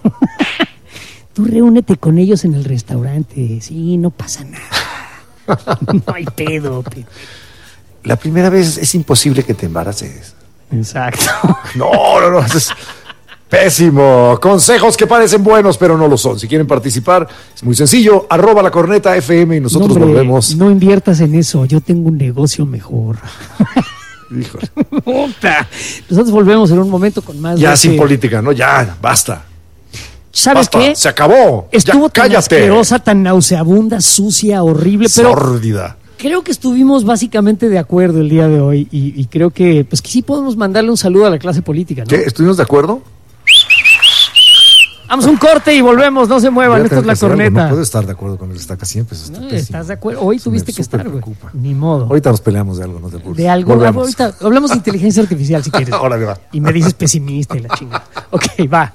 Tú reúnete con ellos en el restaurante. Sí, no pasa nada. No hay pedo. pe- la primera vez es imposible que te embaraces. Exacto. No, no, no, eso es pésimo. Consejos que parecen buenos, pero no lo son. Si quieren participar, es muy sencillo. Arroba la corneta F M y nosotros no, hombre, volvemos. No inviertas en eso, yo tengo un negocio mejor. Híjole. Nosotros volvemos en un momento con más. Ya de sin que... política, ¿no? Ya, basta. ¿Sabes basta, qué? Se acabó. Estuvo ya, tan cállate. asquerosa, tan nauseabunda, sucia, horrible, pero sórdida. Creo que estuvimos básicamente de acuerdo el día de hoy y, y creo que pues que sí podemos mandarle un saludo a la clase política, ¿no? ¿Qué? ¿Estuvimos de acuerdo? Vamos a un corte y volvemos, no se muevan, esto es la corneta. No puedo estar de acuerdo con el Estaca siempre. Está no, estás de acuerdo. Hoy tuviste que estar, güey. Ni modo. Ahorita nos peleamos de algo, no te preocupes. De algo. Volvemos. Ahorita hablamos de inteligencia artificial si quieres. Ahora va. Y me dices pesimista y la chingada. Ok, va.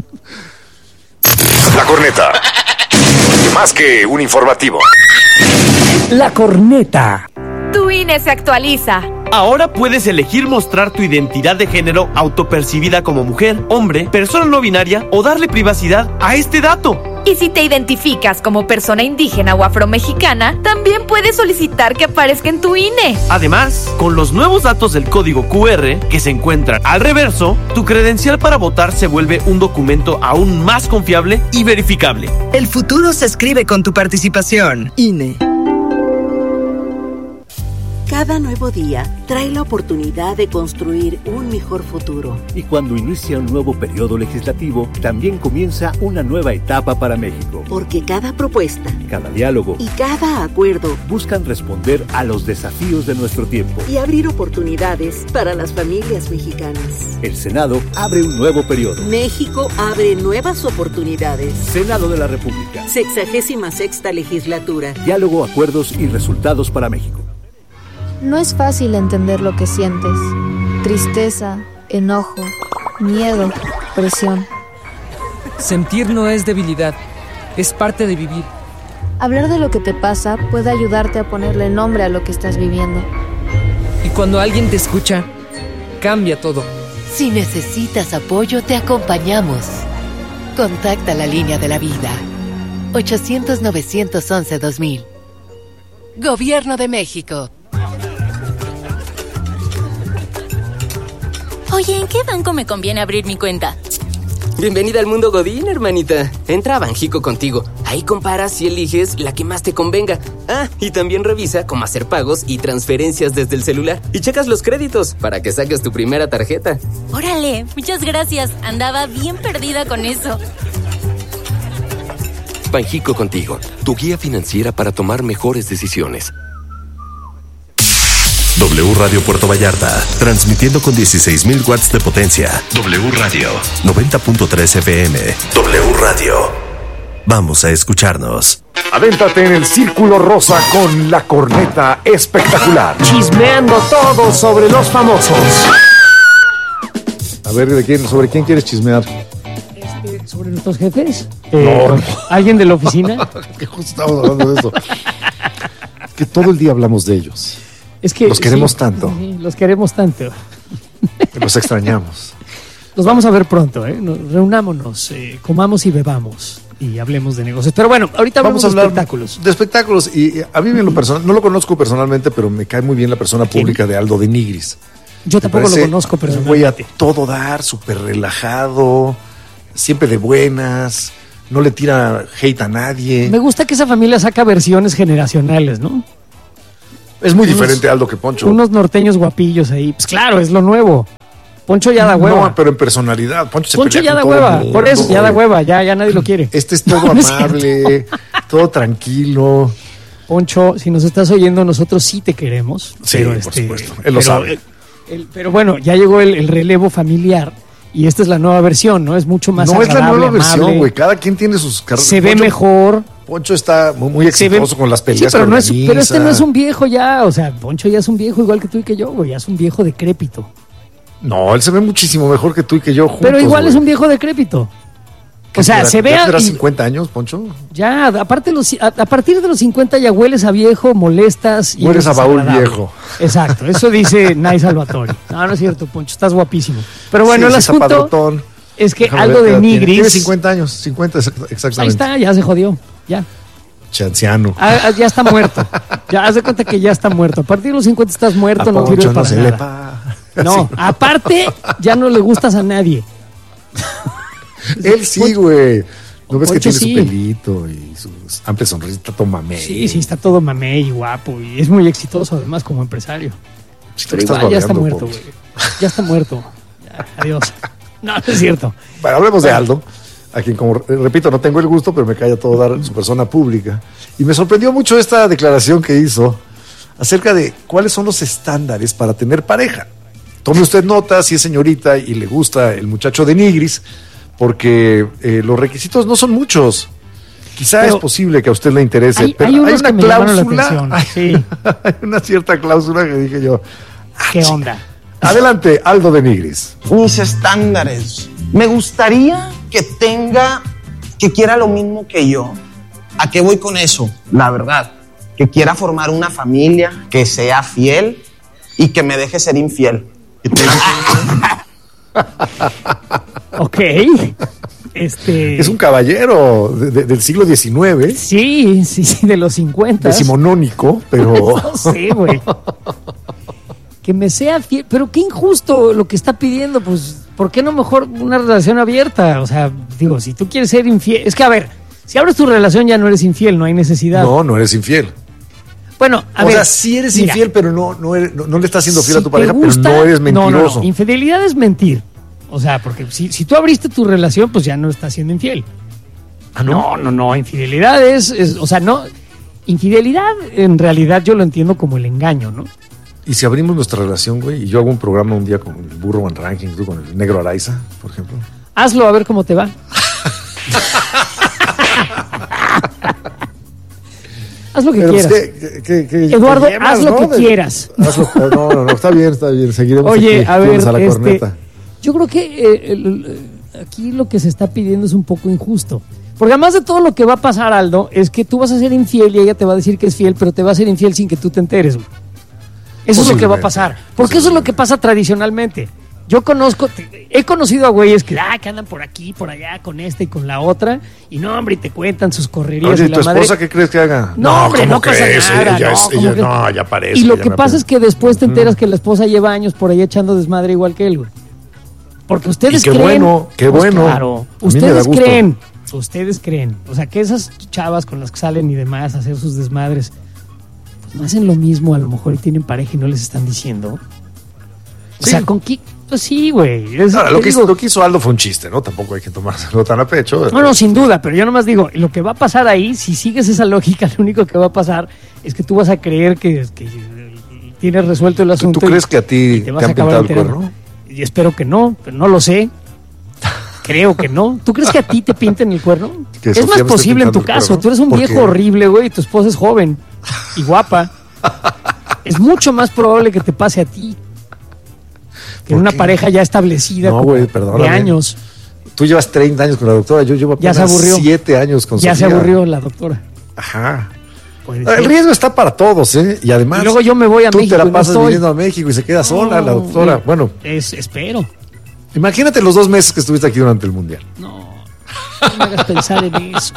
La corneta. Más que un informativo. La corneta. Tu I N E se actualiza. Ahora puedes elegir mostrar tu identidad de género autopercibida como mujer, hombre, persona no binaria o darle privacidad a este dato. Y si te identificas como persona indígena o afromexicana, también puedes solicitar que aparezca en tu I N E. Además, con los nuevos datos del código Q R que se encuentran al reverso, tu credencial para votar se vuelve un documento aún más confiable y verificable. El futuro se escribe con tu participación. I N E. Cada nuevo día trae la oportunidad de construir un mejor futuro. Y cuando inicia un nuevo periodo legislativo, también comienza una nueva etapa para México. Porque cada propuesta, cada diálogo y cada acuerdo buscan responder a los desafíos de nuestro tiempo y abrir oportunidades para las familias mexicanas. El Senado abre un nuevo periodo. México abre nuevas oportunidades. Senado de la República. Sexagésima sexta legislatura. Diálogo, acuerdos y resultados para México. No es fácil entender lo que sientes. Tristeza, enojo, miedo, presión. Sentir no es debilidad, es parte de vivir. Hablar de lo que te pasa puede ayudarte a ponerle nombre a lo que estás viviendo. Y cuando alguien te escucha, cambia todo. Si necesitas apoyo, te acompañamos. Contacta la línea de la vida. ochocientos, novecientos once, dos mil. Gobierno de México. Oye, ¿en qué banco me conviene abrir mi cuenta? Bienvenida al mundo Godín, hermanita. Entra a Banjico Contigo. Ahí comparas y eliges la que más te convenga. Ah, y también revisa cómo hacer pagos y transferencias desde el celular. Y checas los créditos para que saques tu primera tarjeta. Órale, muchas gracias. Andaba bien perdida con eso. Banjico Contigo, tu guía financiera para tomar mejores decisiones. W Radio Puerto Vallarta, transmitiendo con dieciséis mil watts de potencia. W Radio, noventa punto tres F M. W Radio. Vamos a escucharnos. Adéntrate en el Círculo Rosa con la corneta espectacular. Chismeando todo sobre los famosos. A ver, ¿de quién, ¿sobre quién quieres chismear? Este, ¿Sobre nuestros jefes? No, eh, no. ¿Alguien de la oficina? Que justo estamos hablando de eso. Que todo el día hablamos de ellos. Es que los queremos sí, tanto. Sí, los queremos tanto. Los extrañamos. Los vamos a ver pronto, ¿eh? Nos, reunámonos, eh, comamos y bebamos y hablemos de negocios. Pero bueno, ahorita vamos a hablar de espectáculos. De espectáculos. Y a mí en lo personal, no lo conozco personalmente, pero me cae muy bien la persona pública de Aldo de Nigris. Yo tampoco lo conozco personalmente. Voy a todo dar, súper relajado, siempre de buenas, no le tira hate a nadie. Me gusta que esa familia saca versiones generacionales, ¿no? Es muy unos, diferente Aldo que Poncho. Unos norteños guapillos ahí. Pues claro, es lo nuevo. Poncho ya da hueva. No, pero en personalidad. Poncho se Poncho pelea ya da con todo hueva. el mundo. Por eso ya da hueva. Ya, ya nadie lo quiere. Este es todo no, no amable, es todo tranquilo. Poncho, si nos estás oyendo, nosotros sí te queremos. Sí, pero por este, supuesto. Él lo pero, sabe. El, el, pero bueno, ya llegó el, el relevo familiar. Y esta es la nueva versión, ¿no? Es mucho más No es la nueva amable. versión, güey. Cada quien tiene sus carreras. Se ve Poncho, mejor. Poncho está muy, muy exitoso ve, con las peleas. Sí, pero, que no es, pero este no es organiza. un viejo ya. O sea, Poncho ya es un viejo igual que tú y que yo, güey. Ya es un viejo decrépito. No, él se ve muchísimo mejor que tú y que yo juntos. Pero igual güey. es un viejo decrépito. O sea, tendrá, se ve... ¿Ya a, tendrá y, cincuenta años, Poncho? Ya, aparte los, a, a partir de los cincuenta ya hueles a viejo, molestas... y Hueles a baúl desagradable. viejo. Exacto, eso dice Nay Salvatore. No, no es cierto, Poncho, estás guapísimo. Pero bueno, sí, el sí, asunto padrotón. es que Déjame algo ver, de tiene. Nigris... Tiene cincuenta años, cincuenta exactamente. Ahí está, ya se jodió, ya. Chanciano. Ah, ah, ya está muerto. Ya haz de cuenta que ya está muerto. A partir de los cincuenta estás muerto, no sirve para no se nada. le pa... No, sí. aparte, ya no le gustas a nadie. Él sí, güey. ¿No ves que Poncho tiene sí. su pelito y su amplia sonrisa? Está todo mamey. Sí, sí, está todo mamey y guapo. Y es muy exitoso, además, como empresario. Sí, Pero estás igual, ya está babeando, muerto, Poncho. güey. Ya está muerto. Ya, adiós. No, no es cierto. Bueno, hablemos de Aldo, a quien, como repito, no tengo el gusto, pero me cae a todo dar su persona pública. Y me sorprendió mucho esta declaración que hizo acerca de cuáles son los estándares para tener pareja. Tome usted nota si es señorita y le gusta el muchacho de Nigris, porque eh, los requisitos no son muchos. Quizá Pero es posible que a usted le interese, hay- pero hay hay, unos una que me llamaron la cláusula, atención, hay, sí. hay una cierta cláusula que dije yo. ¿Qué onda? Adelante, Aldo de Nigris. Mis estándares. Me gustaría que tenga, que quiera lo mismo que yo. ¿A qué voy con eso? La verdad, que quiera formar una familia, que sea fiel y que me deje ser infiel. Ok. Este. Es un caballero de- de- del siglo diecinueve. Sí, sí, sí, de los cincuenta. Decimonónico, pero. No sé, güey. Que me sea fiel. Pero qué injusto lo que está pidiendo. Pues, ¿por qué no mejor una relación abierta? O sea, digo, si tú quieres ser infiel. Es que, a ver, si abres tu relación ya no eres infiel, no hay necesidad. No, no eres infiel. Bueno, a o ver. sea, sí eres mira, infiel, pero no, no, eres- no, no le estás siendo fiel si a tu te pareja, gusta- pero no eres mentiroso. No, no, no. Infidelidad es mentir. O sea, porque si, si tú abriste tu relación, pues ya no estás siendo infiel. ¿Ah, no? No, no, no. Infidelidad es, es- o sea, no. Infidelidad, en realidad, yo lo entiendo como el engaño, ¿no? Y si abrimos nuestra relación, güey, y yo hago un programa un día con el Burro Van Ranking, tú con el Negro Araiza, por ejemplo. Hazlo a ver cómo te va. Haz lo que Pero, pues, quieras. ¿qué- qué- qué- Eduardo, qué llevas, haz lo no? que De- quieras. Hazlo- no, no, no, está bien, está bien. Seguiremos Oye, aquí, a ver, todos a la este, corneta. yo creo que eh, el- el- aquí lo que se está pidiendo es un poco injusto. Porque además de todo lo que va a pasar, Aldo, es que tú vas a ser infiel y ella te va a decir que es fiel, pero te va a ser infiel sin que tú te enteres, güey. Eso es lo que va a pasar. Porque eso es lo que pasa tradicionalmente. Yo conozco, te- he conocido a güeyes que, ah, que andan por aquí, por allá, con esta y con la otra, y no, hombre, y te cuentan sus correrías. Oye, y ¿y la tu madre. esposa qué crees que haga? No, hombre, ¿cómo no pasa crees? nada. Ella no, es- ¿cómo ella- crees? no, ya parece. Y lo ya que me pasa apena. es que después te enteras que la esposa lleva años por ahí echando desmadre igual que él, güey. Porque ustedes Y qué creen. bueno, qué Pues bueno. claro, A mí me da ustedes gusto. creen. Ustedes creen. O sea, que esas chavas con las que salen y demás a hacer sus desmadres, pues no hacen lo mismo a lo mejor y tienen pareja y no les están diciendo. O Sí. sea, con qué. Pues sí, güey. Es- Ahora, te lo, que hizo, digo- lo que hizo Aldo fue un chiste, ¿no? Tampoco hay que tomárselo tan a pecho. No, no, sin duda, pero yo nomás digo, lo que va a pasar ahí, si sigues esa lógica, lo único que va a pasar es que tú vas a creer que, que tienes resuelto el ¿Tú, asunto. tú y- crees que a ti y te, vas a han acabar pintado el enterando. cuerno? Y espero que no, pero no lo sé. Creo que no. ¿Tú crees que a ti te pinten el cuerno? Que Es Sofía más me esté posible en tu pintando el caso. cuerno. Tú eres un ¿Por viejo qué? horrible, güey, y tu esposa es joven y guapa. Es mucho más probable que te pase a ti que en una qué? pareja ya establecida No, como güey, perdóname. de años. Tú llevas treinta años con la doctora, yo llevo Ya se apenas aburrió. siete años con Ya se Sofía. aburrió la doctora. Ajá. Puede El ser. riesgo está para todos, ¿eh? Y además, Y luego yo me voy a tú México te y la no pasas estoy. viniendo a México y se queda sola la doctora. No, Bueno, es, espero. imagínate los dos meses que estuviste aquí durante el Mundial. No, no me hagas pensar en eso.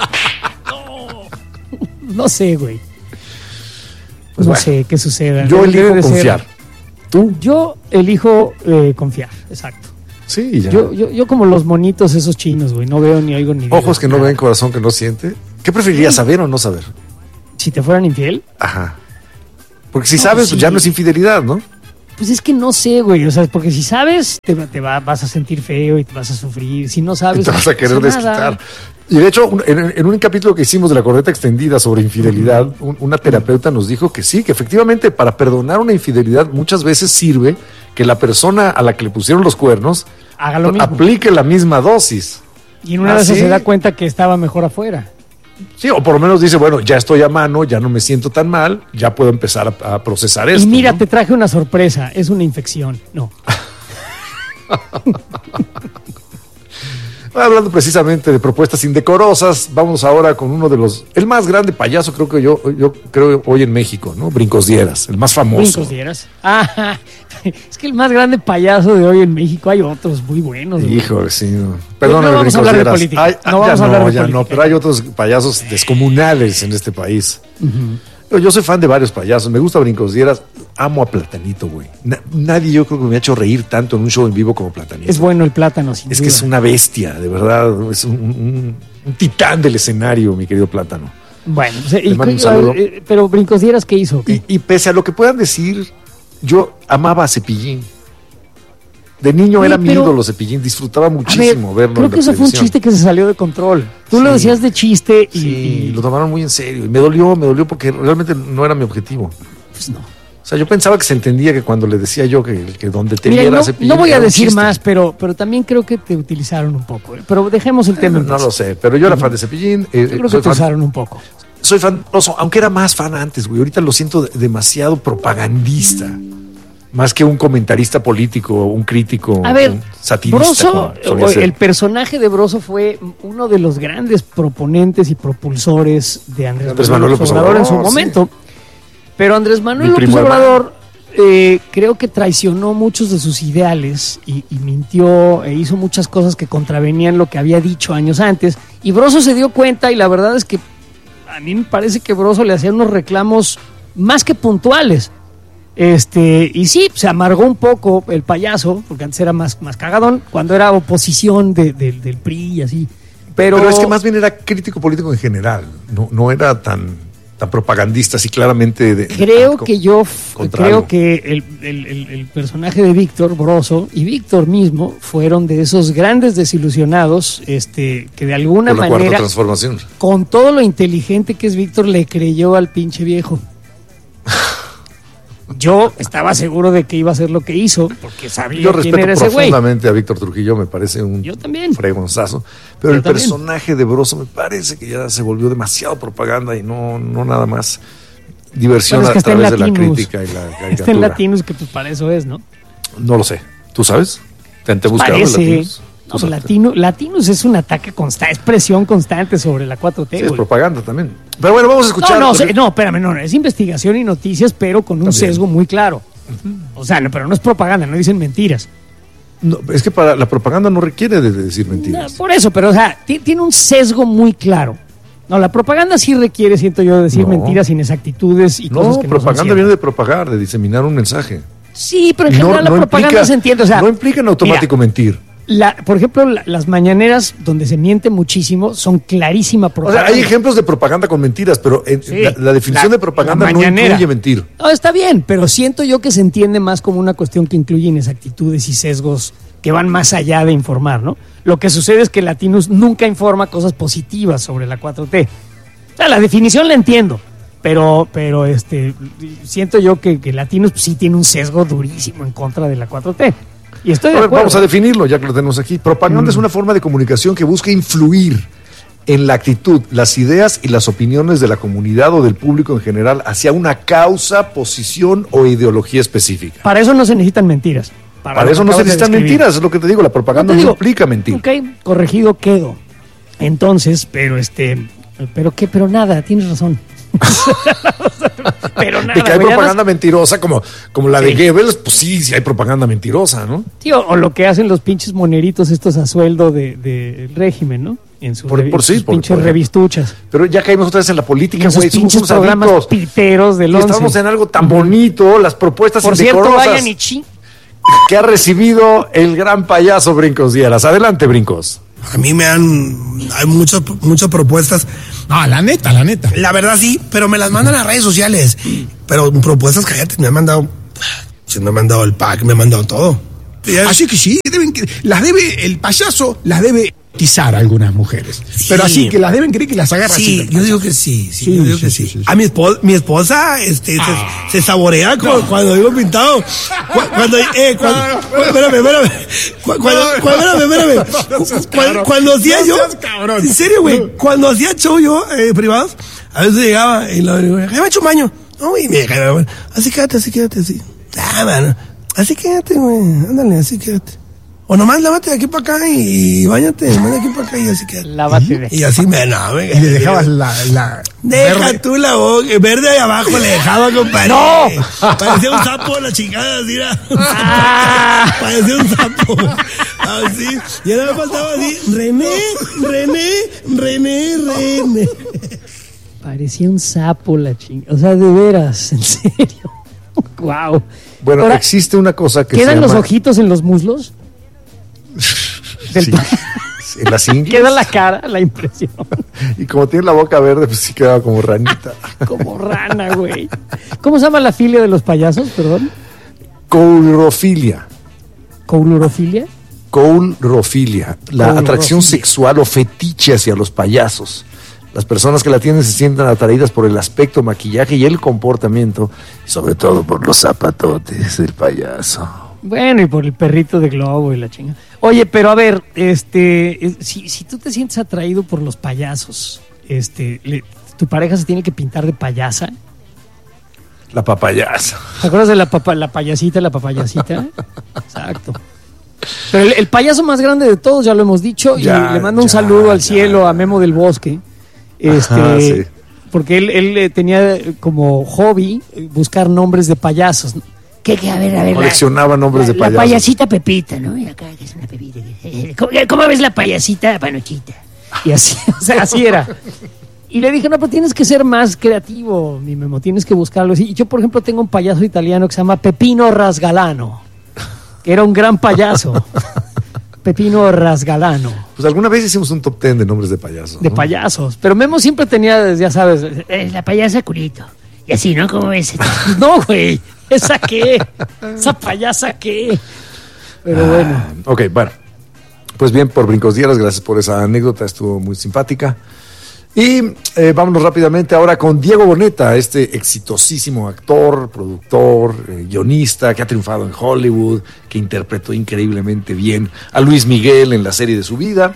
No, no sé, güey. Pues no bueno, sé qué suceda. yo Debe- elijo debe de ser- confiar. ¿Tú? Yo elijo eh, confiar, exacto. Sí, ya. Yo, yo, yo como los monitos esos chinos, güey, no veo ni oigo ni digo Ojos que no nada. ven, corazón que no siente. ¿Qué preferirías, saber o no saber? Si te fueran infiel, Ajá. Porque si No, sabes, pues pues ya sí. no es infidelidad, ¿no? pues es que no sé, güey. O sea, porque si sabes, te, va- te va, vas a sentir feo y te vas a sufrir. Si no sabes, Y te vas a querer no pasa nada. desquitar. Y de hecho, un- en, en un capítulo que hicimos de la corneta extendida sobre infidelidad, un- una terapeuta nos dijo que sí, que efectivamente para perdonar una infidelidad muchas veces sirve que la persona a la que le pusieron los cuernos Haga lo mismo. aplique la misma dosis. Y en una ¿Ah, de esas sí? se da cuenta que estaba mejor afuera. Sí, o por lo menos dice, bueno, ya estoy a mano, ya no me siento tan mal, ya puedo empezar a, a procesar esto. Y mira, ¿no? te traje una sorpresa. Es una infección. No. Hablando precisamente de propuestas indecorosas, vamos ahora con uno de los, el más grande payaso creo que yo, yo creo hoy en México, ¿no? Brincos Dieras, el más famoso. Brincos Dieras. Ah, es que el más grande payaso de hoy en México, hay otros muy buenos. Híjole, sí. No. Perdóname, no vamos a hablar Dieras. de política. Ay, no vamos ya a hablar no, de ya política. no, pero hay otros payasos descomunales en este país. Uh-huh. Pero yo soy fan de varios payasos, me gusta Brincos Dieras, amo a Platanito, güey. Na- nadie yo creo que me ha hecho reír tanto en un show en vivo como Platanito. Es bueno el plátano, sin Es duda. que es una bestia, de verdad, es un, un, un titán del escenario, mi querido Plátano. Bueno, o sea, Le y, mando un y- saludo. eh, pero Brincos Dieras, ¿qué hizo? Y, y pese a lo que puedan decir, yo amaba a Cepillín. De niño Oye, era mi pero- ídolo Cepillín, disfrutaba A ver, muchísimo verlo creo en que la eso fue un televisión. chiste que se salió de control. Tú lo Sí. decías de chiste y, Sí, y- lo tomaron muy en serio. Y me dolió, me dolió porque realmente no era mi objetivo. Pues no. O sea, yo pensaba que se entendía que cuando le decía yo que, que donde te Mira, viera no, Cepillín no voy a era un decir chiste. más, pero, pero también creo que te utilizaron un poco. ¿eh? Pero dejemos el tema. en No paz. lo sé, pero yo era fan de Cepillín. eh, Yo creo que soy te fan- usaron un poco. Soy fan, oso, aunque era más fan antes, güey. Ahorita lo siento de- demasiado propagandista. Más que un comentarista político, un crítico, A ver, un satirista. Broso, como solía o- ser. el personaje de Broso fue uno de los grandes proponentes y propulsores de Andrés, Andrés Manuel Manuel López López Obrador en su Obrador, momento. Pero Andrés Manuel Mi López primo Obrador eh, creo que traicionó muchos de sus ideales y, y mintió e hizo muchas cosas que contravenían lo que había dicho años antes. Y Broso se dio cuenta y la verdad es que a mí me parece que Broso le hacía unos reclamos más que puntuales. Este, y sí, se amargó un poco el payaso, porque antes era más, más cagadón, cuando era oposición de, de- del P R I y así. Pero, Pero es que más bien era crítico político en general. No, no era tan, tan propagandista, así claramente. De, creo de- que yo f- contra creo algo. que el, el- el- el personaje de Víctor Broso y Víctor mismo fueron de esos grandes desilusionados, este, que de alguna Con la cuarta manera, transformación. con todo lo inteligente que es Víctor, le creyó al pinche viejo. Yo estaba seguro de que iba a hacer lo que hizo, porque sabía Yo quién respeto era ese güey. profundamente a Víctor Trujillo, me parece un Yo también. fregonzazo. Pero Yo el también. personaje de Broso me parece que ya se volvió demasiado propaganda y no, no nada más diversión Bueno, es que a está en través de la Latinus. crítica y la Está en caricatura. Latinos, que pues para eso es, ¿no? No lo sé. ¿Tú sabes? ¿Te han te buscado en Parece. Latinos? No, pues Latino, Latinos es un ataque constante, es presión constante sobre la cuatro T. Sí, es güey. propaganda también. Pero bueno, vamos a escuchar. No, no, se- no, espérame, no, no, es investigación y noticias, pero con un También. sesgo muy claro. O sea, no, pero no es propaganda, no dicen mentiras. No, es que para la propaganda no requiere de decir No, mentiras. por eso, pero o sea, ti- tiene un sesgo muy claro. No, la propaganda sí requiere, siento yo, decir No. mentiras, inexactitudes y cosas No, que no son propaganda ciertas. viene de propagar, de diseminar un mensaje. Sí, pero en No- general no la propaganda implica- se entiende. O sea, no implica en automático mentir. la- por ejemplo, la- las mañaneras donde se miente muchísimo son clarísima O propaganda. sea, hay ejemplos de propaganda con mentiras, pero en- Sí. la, la definición La- de propaganda la no mañanera. incluye mentir. No, está bien, pero siento yo que se entiende más como una cuestión que incluye inexactitudes y sesgos que van más allá de informar, ¿no? Lo que sucede es que Latinus nunca informa cosas positivas sobre la cuatro T. O sea, la definición la entiendo, pero, pero este, siento yo que, que Latinus pues, sí tiene un sesgo durísimo en contra de la cuatro T. Y estoy de A ver, acuerdo. vamos a definirlo, ya que lo tenemos aquí. Propaganda Mm. es una forma de comunicación que busca influir en la actitud, las ideas y las opiniones de la comunidad o del público en general hacia una causa, posición o ideología específica. Para eso no se necesitan mentiras. Para, lo eso que no se acabas de necesitan describir. mentiras, es lo que te digo, la propaganda No no, te digo, implica mentir. Ok, corregido quedo. Entonces, pero este, pero qué, pero nada, tienes razón. pero nada. De que hay güey, propaganda además- mentirosa como, como la de Sí. Goebbels, pues sí, sí hay propaganda mentirosa, ¿no? Sí, o, o lo que hacen los pinches moneritos estos a sueldo del de, del régimen, ¿no? En sus Por- revi- por sí, sus por- pinches por ejemplo. revistuchas. Pero ya caímos otra vez en la política, En sus güey, somos pinches unos programas adictos. piteros del Y once. estamos en algo tan bonito, las propuestas Por cierto, indecorosas vayan y chi. que ha recibido el gran payaso Brincos Dieras. Adelante, Brincos. A mí me han... Hay muchas, muchas propuestas. No, la neta, la neta. La verdad sí, pero me las mandan a redes sociales. Pero propuestas, cállate, me han mandado... Se me han mandado el pack, me han mandado todo. Así que sí, deben, las debe, el payaso las debe tizar a algunas mujeres. Pero así que las deben creer que las agarra Sí, así. yo digo que sí, sí, Sí, yo digo sí, que sí, sí. sí, sí. A mi esposa, mi esposa este, Ah. se, se saborea cu- cuando digo pintado. Cu- Cuando, eh, cuando, cu- espérame, espérame. Cu- Cuando, cu- espérame, espérame. No seas Cu- cabrón. Cuando hacía No yo, seas cabrón. en serio, güey, cuando hacía show yo, eh, privados, a veces llegaba y lo digo, me ha hecho un baño. No, güey, me dejaba, así quédate, así quédate, así. Ah, mano, así quédate, güey, ándale, así quédate. O nomás lávate de aquí para acá y báñate, nomás de aquí para acá y así que. Lávate de Y así me, no, venga. Y le dejabas la, la Deja verde. tú la boca, verde ahí abajo le dejaba, compadre. ¡No! Parecía un sapo la chingada, mira. Ah. Parecía un sapo. Así. Y ahora me faltaba así, René, René, René, René. Parecía un sapo la chingada. O sea, de veras, en serio. Wow. Bueno, Ahora, existe una cosa que se ¿quedan llama... los ojitos en los muslos? Del Sí. pa- En las ingles. Queda la cara, la impresión. Y como tiene la boca verde, pues sí quedaba como ranita. Como rana, güey. ¿Cómo se llama la filia de los payasos, perdón? Courofilia. ¿Coururofilia? Coulrofilia, la Coulrofilia. atracción sexual o fetiche hacia los payasos. Las personas que la tienen se sienten atraídas por el aspecto, maquillaje y el comportamiento, y sobre todo por los zapatotes del payaso. Bueno, y por el perrito de globo y la chinga. Oye, pero a ver, este, eh, si, si tú te sientes atraído por los payasos, este, le- tu pareja se tiene que pintar de payasa. La papayasa. ¿Te acuerdas de la, papa, la payasita, la papayasita? Exacto. Pero el, el payaso más grande de todos, ya lo hemos dicho, Ya, y le mando un ya, saludo al ya. cielo a Memo del Bosque. Este, Ajá, sí. porque él, él eh, tenía como hobby eh, buscar nombres de payasos. ¿Qué, qué? A ver, a ver. la- Coleccionaba nombres la, de la payasos. payasita Pepita, ¿no? Y acá que es una Pepita. ¿Cómo, cómo ves la payasita Panochita? Y así, o sea, así era. Y le dije, no, pero tienes que ser más creativo, mi Memo, tienes que buscarlo. Y yo, por ejemplo, tengo un payaso italiano que se llama Pepino Rasgalano, que era un gran payaso. Pepino Rasgalano, Pues alguna vez hicimos un top ten de nombres de payasos. de ¿no? payasos. Pero Memo siempre tenía, ya sabes, eh, la payasa culito. Y así, ¿no? ¿Cómo ves? No, güey, ¿esa qué? ¿Esa payasa qué? Pero bueno. Ah, ok, bueno. Pues bien, por Brincos Dieras, gracias por esa anécdota, estuvo muy simpática. Y eh, vámonos rápidamente ahora con Diego Boneta, este exitosísimo actor, productor, eh, guionista que ha triunfado en Hollywood, que interpretó increíblemente bien a Luis Miguel en la serie de su vida.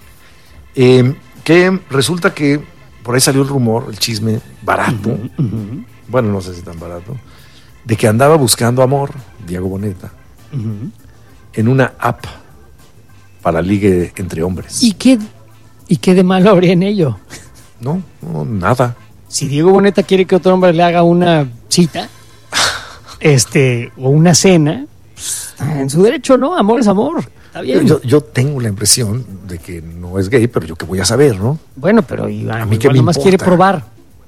Eh, que resulta que por ahí salió el rumor, el chisme barato, Uh-huh, uh-huh, bueno, no sé si tan barato, de que andaba buscando amor, Diego Boneta, uh-huh. en una app para ligue entre hombres. ¿Y qué, ¿Y qué de malo habría en ello? No, no, nada. Si Diego Boneta quiere que otro hombre le haga una cita, este, o una cena, pues, en su derecho, ¿no? Amor es amor. Está bien. Yo, yo tengo la impresión de que no es gay, pero yo qué voy a saber, ¿no? Bueno, pero Iván, A mí igual qué me nomás importa. quiere probar.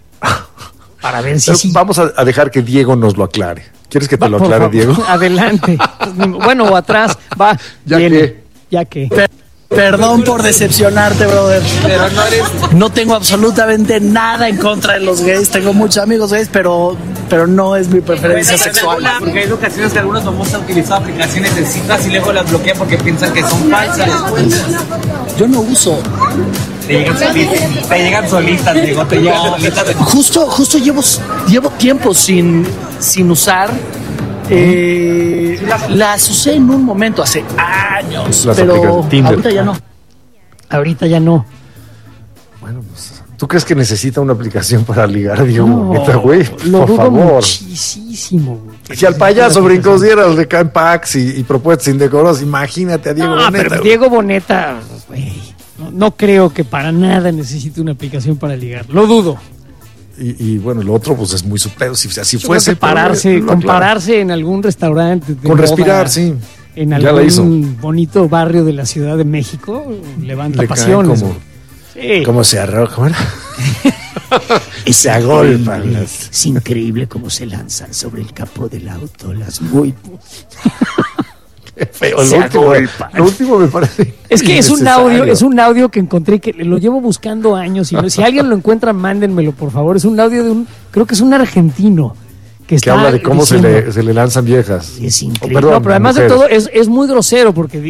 Para ver si Pero sí. vamos a, a dejar que Diego nos lo aclare. ¿Quieres que te Va, lo por aclare, favor, Diego? Adelante. Bueno, o atrás, va. Ya viene. que. Ya que. Perdón por decepcionarte, brother. Pero no eres. No tengo absolutamente nada en contra de los gays. Tengo muchos amigos gays, pero, pero no es mi preferencia sexual. Porque hay ocasiones que algunos famosos han utilizado aplicaciones de citas y luego las bloquean porque piensan que son falsas. Yo no uso. Te llegan solitas, te llegan solitas, digo, te llegan solitas. Justo, justo llevo, llevo tiempo sin, sin usar. Eh, las usé en un momento hace años, Las pero aplicaciones, Tinder. ahorita ya no. Ahorita ya no. Bueno, pues, ¿tú crees que necesita una aplicación para ligar a Diego No, Boneta, güey? lo Por dudo favor. muchísimo. güey. Si al payaso Brincos Dieras le caen packs y, y propuestas indecorosas, imagínate a Diego No, Boneta. pero güey. Diego Boneta, güey, no, no creo que para nada necesite una aplicación para ligar. Lo dudo. Y, y bueno, lo otro pues es muy su pedo. Si así Yo fuese. creo que pararse, pero, no, compararse en algún restaurante. de Con moda, respirar, sí. En Ya la algún hizo. bonito barrio de la Ciudad de México, levanta Le caen pasiones. como- güey. Sí. ¿Cómo se arroja? ¿Cómo era? Y se agolpan. las- Es increíble cómo se lanzan sobre el capó del auto las muy... Feo, Se lo, último, agolpan. lo último me parece. Es que es un innecesario. audio, es un audio que encontré que lo llevo buscando años y no- si alguien lo encuentra, mándenmelo, por favor. Es un audio de un, creo que es un argentino que Que está habla de cómo se diciendo- le, se le lanzan viejas. Es Oh, increíble. perdón, No, pero además de mujeres. todo es, es muy grosero porque